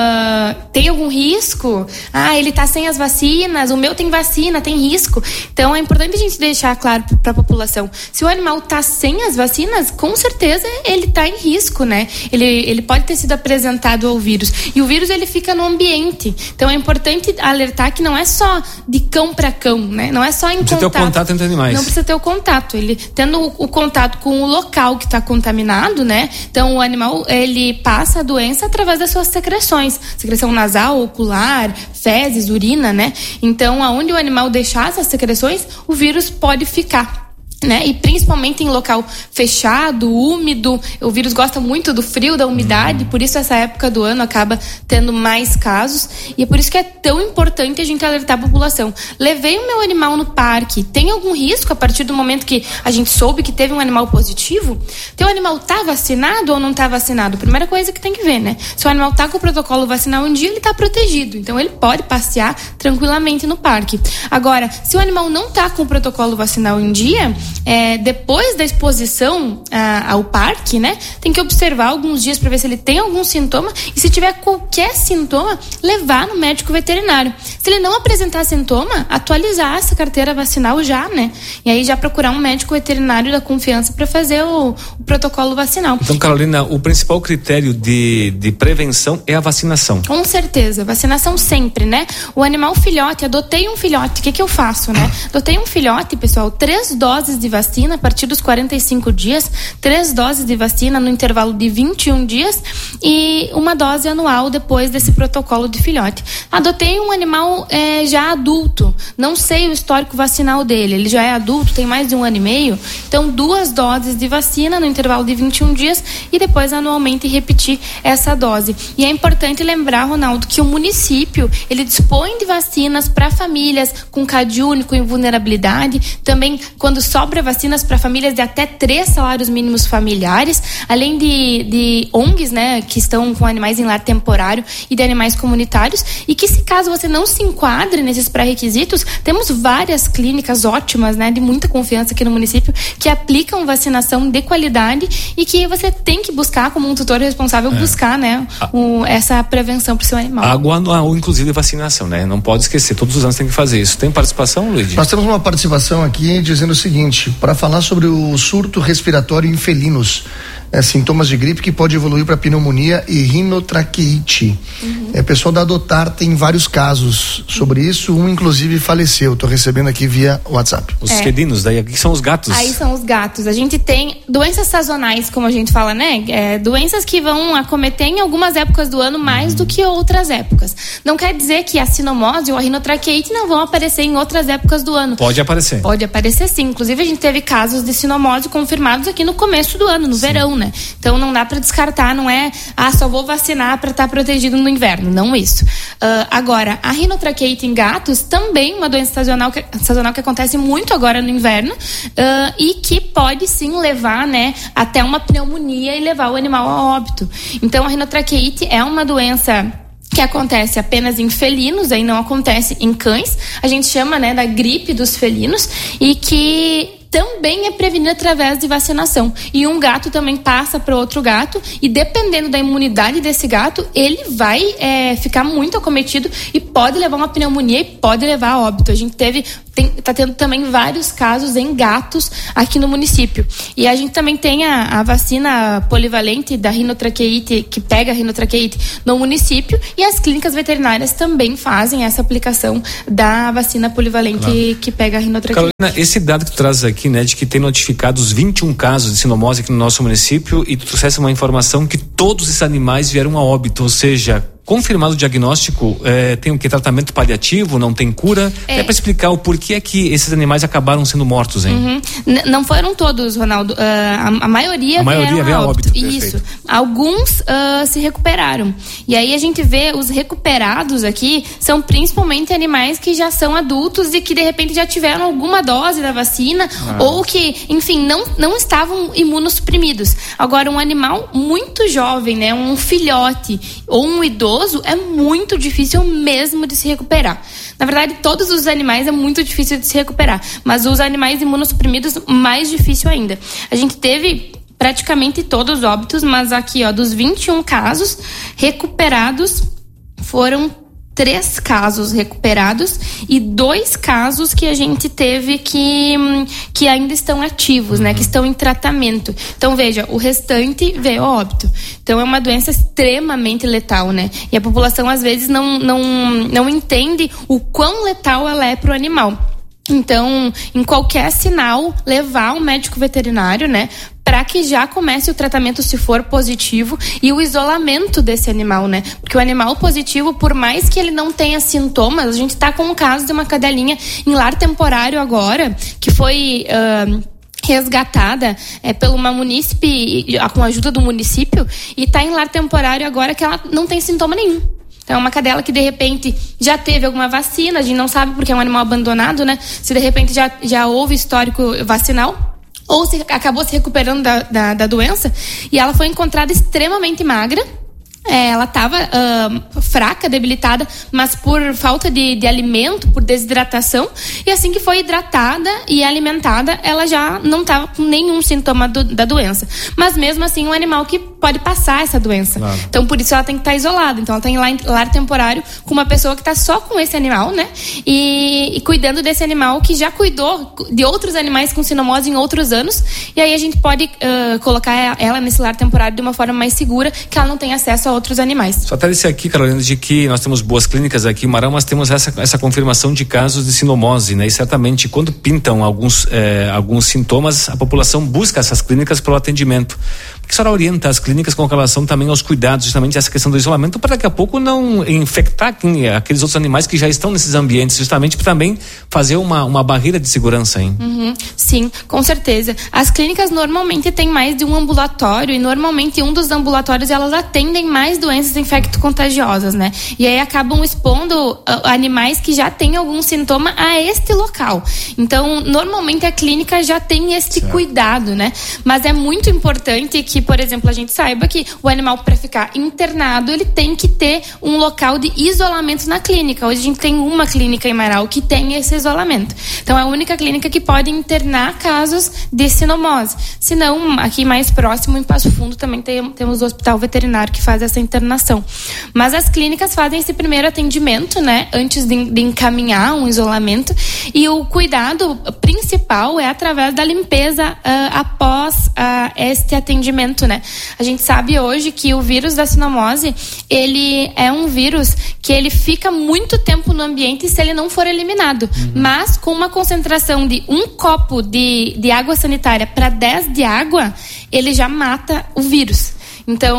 tem algum risco? Ele tá sem as vacinas, o meu tem vacina, tem risco. Então, é importante a gente deixar claro para a população: se o animal tá sem as vacinas, com certeza ele tá em risco, né? Ele pode ter sido apresentado ao vírus. E o vírus, ele fica no ambiente. Então, é importante alertar que não é só de cão para cão, né? Não é só precisa ter o contato entre animais. Não precisa ter o contato. Ele tendo o contato com o local que está contaminado, né? Então o animal, ele passa a doença através das suas secreções. Secreção nasal, ocular, fezes, urina, né? Então, aonde o animal deixar essas secreções, o vírus pode ficar. Né? E principalmente em local fechado, úmido, o vírus gosta muito do frio, da umidade, por isso essa época do ano acaba tendo mais casos, e é por isso que é tão importante a gente alertar a população. Levei o meu animal no parque, tem algum risco a partir do momento que a gente soube que teve um animal positivo? Teu animal tá vacinado ou não tá vacinado? Primeira coisa que tem que ver, né? Se o animal tá com o protocolo vacinal em dia, ele tá protegido, então ele pode passear tranquilamente no parque. Agora, se o animal não tá com o protocolo vacinal em dia, depois da exposição ao parque, né, tem que observar alguns dias para ver se ele tem algum sintoma, e se tiver qualquer sintoma, levar no médico veterinário. Se ele não apresentar sintoma, atualizar essa carteira vacinal já, né? E aí já procurar um médico veterinário da confiança para fazer o protocolo vacinal. Então, Carolina, o principal critério de prevenção é a vacinação. Com certeza, vacinação sempre, né? O animal filhote, adotei um filhote, o que eu faço, né? Adotei um filhote, pessoal, 3 doses de vacina a partir dos 45 dias, 3 doses de vacina no intervalo de 21 dias e 1 dose anual depois desse protocolo de filhote. Adotei um animal já adulto, não sei o histórico vacinal dele, ele já é adulto, tem mais de 1 ano e meio, então 2 doses de vacina no intervalo de 21 dias e depois anualmente repetir essa dose. E é importante lembrar, Ronaldo, que o município, ele dispõe de vacinas para famílias com CAD único em vulnerabilidade, também quando sobra vacinas para famílias de até 3 salários mínimos familiares, além de ONGs, né, que estão com animais em lar temporário e de animais comunitários, e que, se caso você não se enquadre nesses pré-requisitos, temos várias clínicas ótimas, né, de muita confiança aqui no município, que aplicam vacinação de qualidade e que você tem que buscar, como um tutor responsável, buscar, né, essa prevenção para o seu animal. Água anual, inclusive, vacinação, né? Não pode esquecer, todos os anos tem que fazer isso. Tem participação, Luiz? Nós temos uma participação aqui dizendo o seguinte: para falar sobre o surto respiratório em felinos, sintomas de gripe que pode evoluir para pneumonia e rinotraqueite. Pessoal da Adotar tem vários casos sobre isso, um inclusive faleceu, estou recebendo aqui via WhatsApp. Os felinos, daí aqui são os gatos. Aí são os gatos. A gente tem doenças sazonais, como a gente fala, né? Doenças que vão acometer em algumas épocas do ano mais do que outras épocas. Não quer dizer que a sinomose ou a rinotraqueite não vão aparecer em outras épocas do ano. Pode aparecer. Pode aparecer, sim. Inclusive, a gente teve casos de sinomose confirmados aqui no começo do ano, no verão, né? né? Então não dá para descartar, não é, só vou vacinar para estar protegido no inverno, não isso. Agora, a rinotraqueite em gatos também uma doença sazonal que acontece muito agora no inverno, e que pode sim levar, né, até uma pneumonia e levar o animal a óbito. Então a rinotraqueite é uma doença que acontece apenas em felinos, aí não acontece em cães. A gente chama, né, da gripe dos felinos, e que também é prevenido através de vacinação. E um gato também passa para outro gato, e dependendo da imunidade desse gato, ele vai ficar muito acometido e pode levar uma pneumonia e pode levar a óbito. A gente tá tendo também vários casos em gatos aqui no município. E a gente também tem a vacina polivalente da rinotraqueite, que pega a rinotraqueite no município, e as clínicas veterinárias também fazem essa aplicação da vacina polivalente que pega a rinotraqueite. Carolina, esse dado que tu traz aqui, né, de que tem notificados 21 casos de sinomose aqui no nosso município, e tu trouxesse uma informação que todos esses animais vieram a óbito, ou seja, confirmado o diagnóstico, tem o que? Tratamento paliativo, não tem cura? É para explicar o porquê que esses animais acabaram sendo mortos, hein? Uhum. Não foram todos, Ronaldo. A maioria veio a óbito. Isso. Alguns se recuperaram. E aí a gente vê os recuperados aqui, são principalmente animais que já são adultos e que de repente já tiveram alguma dose da vacina, ou que, enfim, não estavam imunossuprimidos. Agora, um animal muito jovem, né, um filhote ou um idoso, é muito difícil mesmo de se recuperar. Na verdade, todos os animais é muito difícil de se recuperar, mas os animais imunossuprimidos, mais difícil ainda. A gente teve praticamente todos os óbitos, mas aqui, dos 21 casos recuperados, foram 3 casos recuperados e 2 casos que a gente teve que ainda estão ativos, né? Que estão em tratamento. Então, veja, o restante veio a óbito. Então, é uma doença extremamente letal, né? E a população, às vezes, não entende o quão letal ela é para o animal. Então, em qualquer sinal, levar um médico veterinário, né? Para que já comece o tratamento se for positivo, e o isolamento desse animal, né? Porque o animal positivo, por mais que ele não tenha sintomas, a gente tá com um caso de uma cadelinha em lar temporário agora, que foi resgatada pela uma munícipe, com a ajuda do município, e tá em lar temporário agora que ela não tem sintoma nenhum. Então, é uma cadela que, de repente, já teve alguma vacina, a gente não sabe porque é um animal abandonado, né? Se, de repente, já houve histórico vacinal, ou se acabou se recuperando da doença, e ela foi encontrada extremamente magra. Ela estava fraca, debilitada, mas por falta de alimento, por desidratação, e assim que foi hidratada e alimentada, ela já não estava com nenhum sintoma da doença. Mas mesmo assim, um animal que pode passar essa doença. Claro. Então, por isso ela tem que estar isolada. Então, ela tem lar temporário com uma pessoa que está só com esse animal, né? E cuidando desse animal que já cuidou de outros animais com sinomose em outros anos. E aí a gente pode colocar ela nesse lar temporário de uma forma mais segura, que ela não tenha acesso a outros animais. Só até disse aqui, Carolina, de que nós temos boas clínicas aqui em Marão, mas temos essa confirmação de casos de sinomose, né? E certamente quando pintam alguns sintomas, a população busca essas clínicas pelo atendimento. Por que a senhora orienta as clínicas com relação também aos cuidados, justamente essa questão do isolamento, para daqui a pouco não infectar aqueles outros animais que já estão nesses ambientes, justamente para também fazer uma barreira de segurança, hein? Uhum, sim, com certeza. As clínicas normalmente têm mais de um ambulatório, e normalmente um dos ambulatórios elas atendem mais doenças infecto-contagiosas, né? E aí acabam expondo animais que já têm algum sintoma a este local. Então, normalmente a clínica já tem este cuidado, né? Mas é muito importante que, por exemplo, a gente saiba que o animal, para ficar internado, ele tem que ter um local de isolamento na clínica. Hoje a gente tem uma clínica em Marau que tem esse isolamento. Então, é a única clínica que pode internar casos de sinomose. Se não, aqui mais próximo, em Passo Fundo, também temos o hospital veterinário que faz essa internação. Mas as clínicas fazem esse primeiro atendimento, né? Antes de encaminhar um isolamento. E o cuidado principal é através da limpeza após este atendimento, né? A gente sabe hoje que o vírus da sinomose, ele é um vírus que ele fica muito tempo no ambiente se ele não for eliminado. Mas com uma concentração de 1 copo de água sanitária para 10 de água, ele já mata o vírus. Então,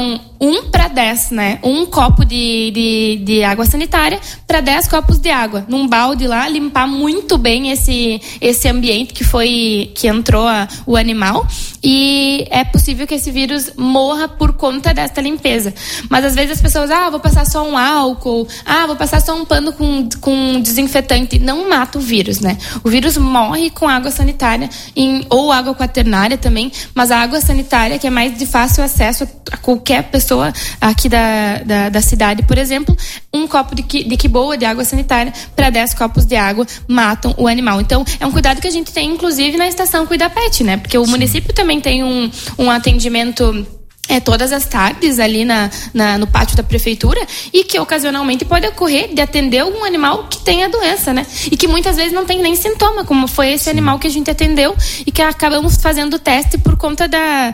1:10, né? 1 copo de água sanitária para 10 copos de água. Num balde lá, limpar muito bem esse ambiente que entrou o animal. E é possível que esse vírus morra por conta desta limpeza. Mas às vezes as pessoas, vou passar só um álcool, vou passar só um pano com desinfetante. Não mata o vírus, né? O vírus morre com água sanitária ou água quaternária também, mas a água sanitária, que é mais de fácil acesso a qualquer pessoa aqui da cidade, por exemplo, 1 copo de quiboa de água sanitária para 10 copos de água matam o animal. Então, é um cuidado que a gente tem, inclusive, na estação Cuida Pet, né? Porque o município também tem um atendimento todas as tardes ali no pátio da prefeitura, e que ocasionalmente pode ocorrer de atender algum animal que tem a doença, né? E que muitas vezes não tem nem sintoma, como foi esse animal que a gente atendeu e que acabamos fazendo o teste por conta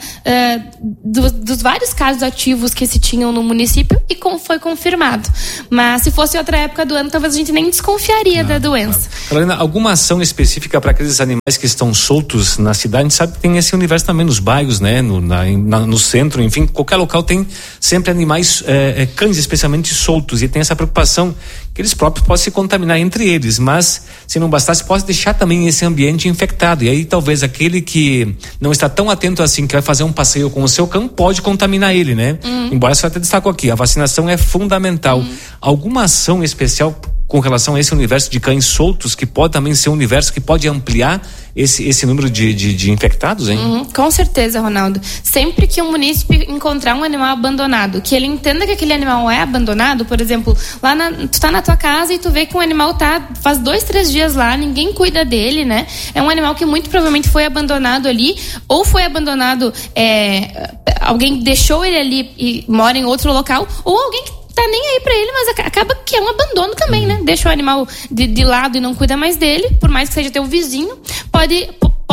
dos vários casos ativos que se tinham no município e foi confirmado. Mas se fosse outra época do ano, talvez a gente nem desconfiaria da doença. Carolina, alguma ação específica para aqueles animais que estão soltos na cidade? A gente sabe que tem esse universo também nos bairros, né? No centro, enfim, qualquer local tem sempre animais, cães especialmente soltos, e tem essa preocupação que eles próprios podem se contaminar entre eles, mas se não bastasse, pode deixar também esse ambiente infectado, e aí talvez aquele que não está tão atento assim, que vai fazer um passeio com o seu cão, pode contaminar ele, né? Embora você até destacou aqui, a vacinação é fundamental. Alguma ação especial com relação a esse universo de cães soltos, que pode também ser um universo que pode ampliar esse número de infectados, hein? Com certeza, Ronaldo. Sempre que um munícipe encontrar um animal abandonado, que ele entenda que aquele animal é abandonado, por exemplo, tu tá na tua casa e tu vê que um animal faz 2, 3 dias lá, ninguém cuida dele, né? É um animal que muito provavelmente foi abandonado ali, ou foi abandonado, alguém deixou ele ali e mora em outro local, ou alguém que tá nem aí pra ele, mas acaba que é um abandono também, né? Deixa o animal de lado e não cuida mais dele, por mais que seja teu vizinho, pode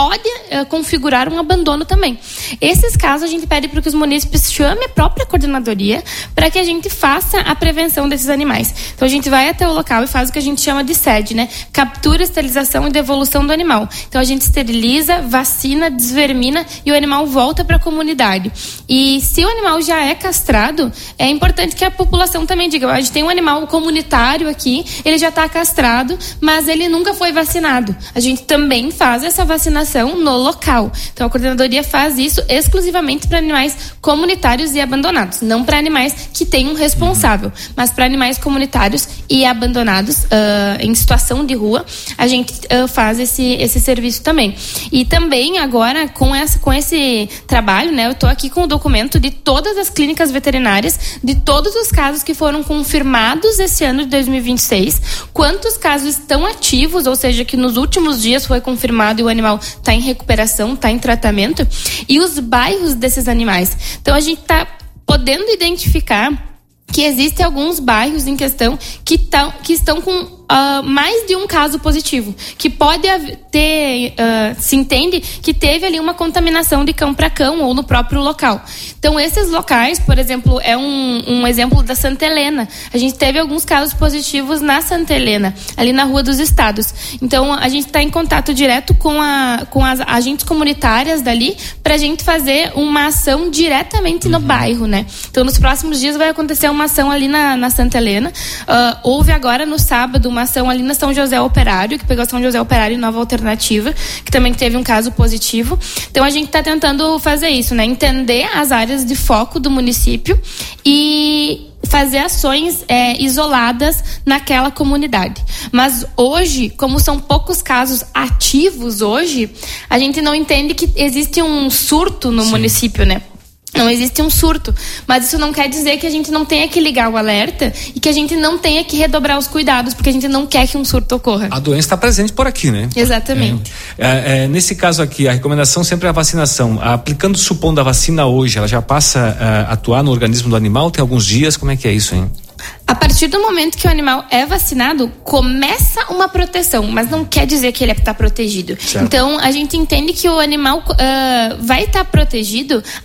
configurar um abandono também. Esses casos a gente pede para que os munícipes chamem a própria coordenadoria para que a gente faça a prevenção desses animais. Então a gente vai até o local e faz o que a gente chama de SED, né? Captura, esterilização e devolução do animal. Então a gente esteriliza, vacina, desvermina e o animal volta para a comunidade. E se o animal já é castrado, é importante que a população também diga, a gente tem um animal comunitário aqui, ele já está castrado, mas ele nunca foi vacinado. A gente também faz essa vacinação no local. Então a coordenadoria faz isso exclusivamente para animais comunitários e abandonados, não para animais que têm um responsável, mas para animais comunitários e abandonados em situação de rua, a gente faz esse serviço também. E também agora com esse trabalho, né, eu estou aqui com o documento de todas as clínicas veterinárias, de todos os casos que foram confirmados esse ano de 2026, quantos casos estão ativos, ou seja, que nos últimos dias foi confirmado e o animal está em recuperação, está em tratamento, e os bairros desses animais. Então a gente está podendo identificar que existem alguns bairros em questão que estão com mais de um caso positivo, que pode ter, se entende que teve ali uma contaminação de cão para cão ou no próprio local. Então esses locais, por exemplo, é um exemplo da Santa Helena. A gente teve alguns casos positivos na Santa Helena, ali na Rua dos Estados. Então a gente está em contato direto com as agentes comunitárias dali para a gente fazer uma ação diretamente no bairro, né? Então nos próximos dias vai acontecer uma ação ali na Santa Helena. Houve agora no sábado uma ação ali na São José Operário, que pegou São José Operário e Nova Alternativa, que também teve um caso positivo. Então a gente está tentando fazer isso, né? Entender as áreas de foco do município e fazer ações isoladas naquela comunidade. Mas hoje, como são poucos casos ativos hoje, a gente não entende que existe um surto no município, né? Não existe um surto, mas isso não quer dizer que a gente não tenha que ligar o alerta e que a gente não tenha que redobrar os cuidados, porque a gente não quer que um surto ocorra. A doença está presente por aqui, né? Exatamente. Nesse caso aqui, a recomendação sempre é a vacinação. Aplicando, supondo a vacina hoje, ela já passa a atuar no organismo do animal? Tem alguns dias? Como é que é isso, hein? A partir do momento que o animal é vacinado, começa uma proteção, mas não quer dizer que ele está protegido. Certo. Então, a gente entende que o animal vai estar protegido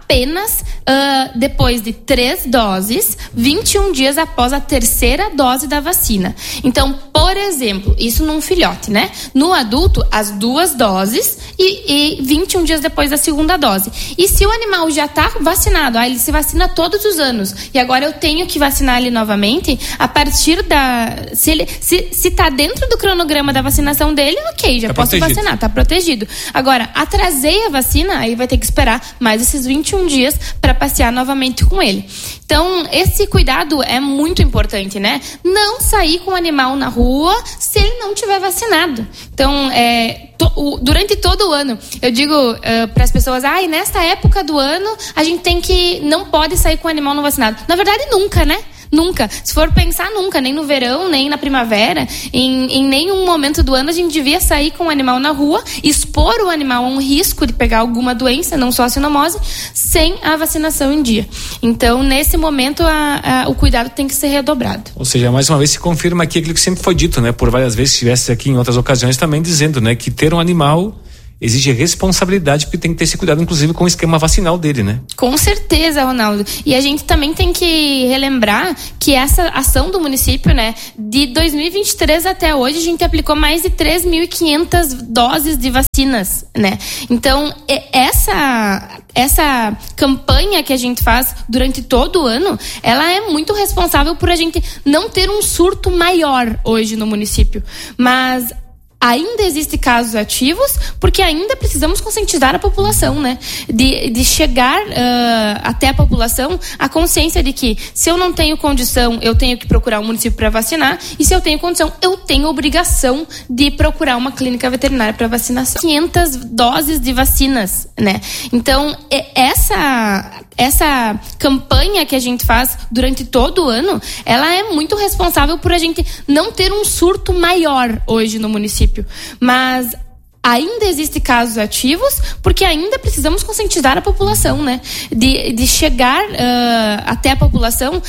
apenas depois de 3 doses, 21 dias após a terceira dose da vacina. Então, por exemplo, isso num filhote, né? No adulto, as 2 doses e 21 dias depois da segunda dose. E se o animal já está vacinado, ele se vacina todos os anos, e agora eu tenho que vacinar ele novamente, a partir da... Se tá dentro do cronograma da vacinação dele, ok, já posso vacinar, tá protegido. Agora, atrasei a vacina, aí vai ter que esperar mais esses 21 dias para passear novamente com ele. Então, esse cuidado é muito importante, né? Não sair com o animal na rua se ele não tiver vacinado. Então, durante todo o ano, eu digo para as pessoas, nesta época do ano, a gente não pode sair com o animal não vacinado. Na verdade, nunca, né? Nunca. Se for pensar, nunca. Nem no verão, nem na primavera. Em nenhum momento do ano a gente devia sair com o animal na rua, expor o animal a um risco de pegar alguma doença, não só a sinomose, sem a vacinação em dia. Então, nesse momento, o cuidado tem que ser redobrado. Ou seja, mais uma vez se confirma aqui aquilo que sempre foi dito, né? Por várias vezes, se estivesse aqui em outras ocasiões também dizendo, né? Que ter um animal exige responsabilidade, porque tem que ter esse cuidado, inclusive, com o esquema vacinal dele, né? Com certeza, Ronaldo. E a gente também tem que relembrar que essa ação do município, né, de 2023 até hoje, a gente aplicou mais de 3.500 doses de vacinas, né? Então, essa campanha que a gente faz durante todo o ano, ela é muito responsável por a gente não ter um surto maior hoje no município. Mas ainda existem casos ativos, porque ainda precisamos conscientizar a população, né? De chegar até a população a consciência de que, se eu não tenho condição, eu tenho que procurar um município para vacinar, e se eu tenho condição, eu tenho obrigação de procurar uma clínica veterinária para vacinação. 500 doses de vacinas, né? Então, essa campanha que a gente faz durante todo o ano, ela é muito responsável por a gente não ter um surto maior hoje no município. Mas ainda existem casos ativos, porque ainda precisamos conscientizar a população, né? De chegar até a população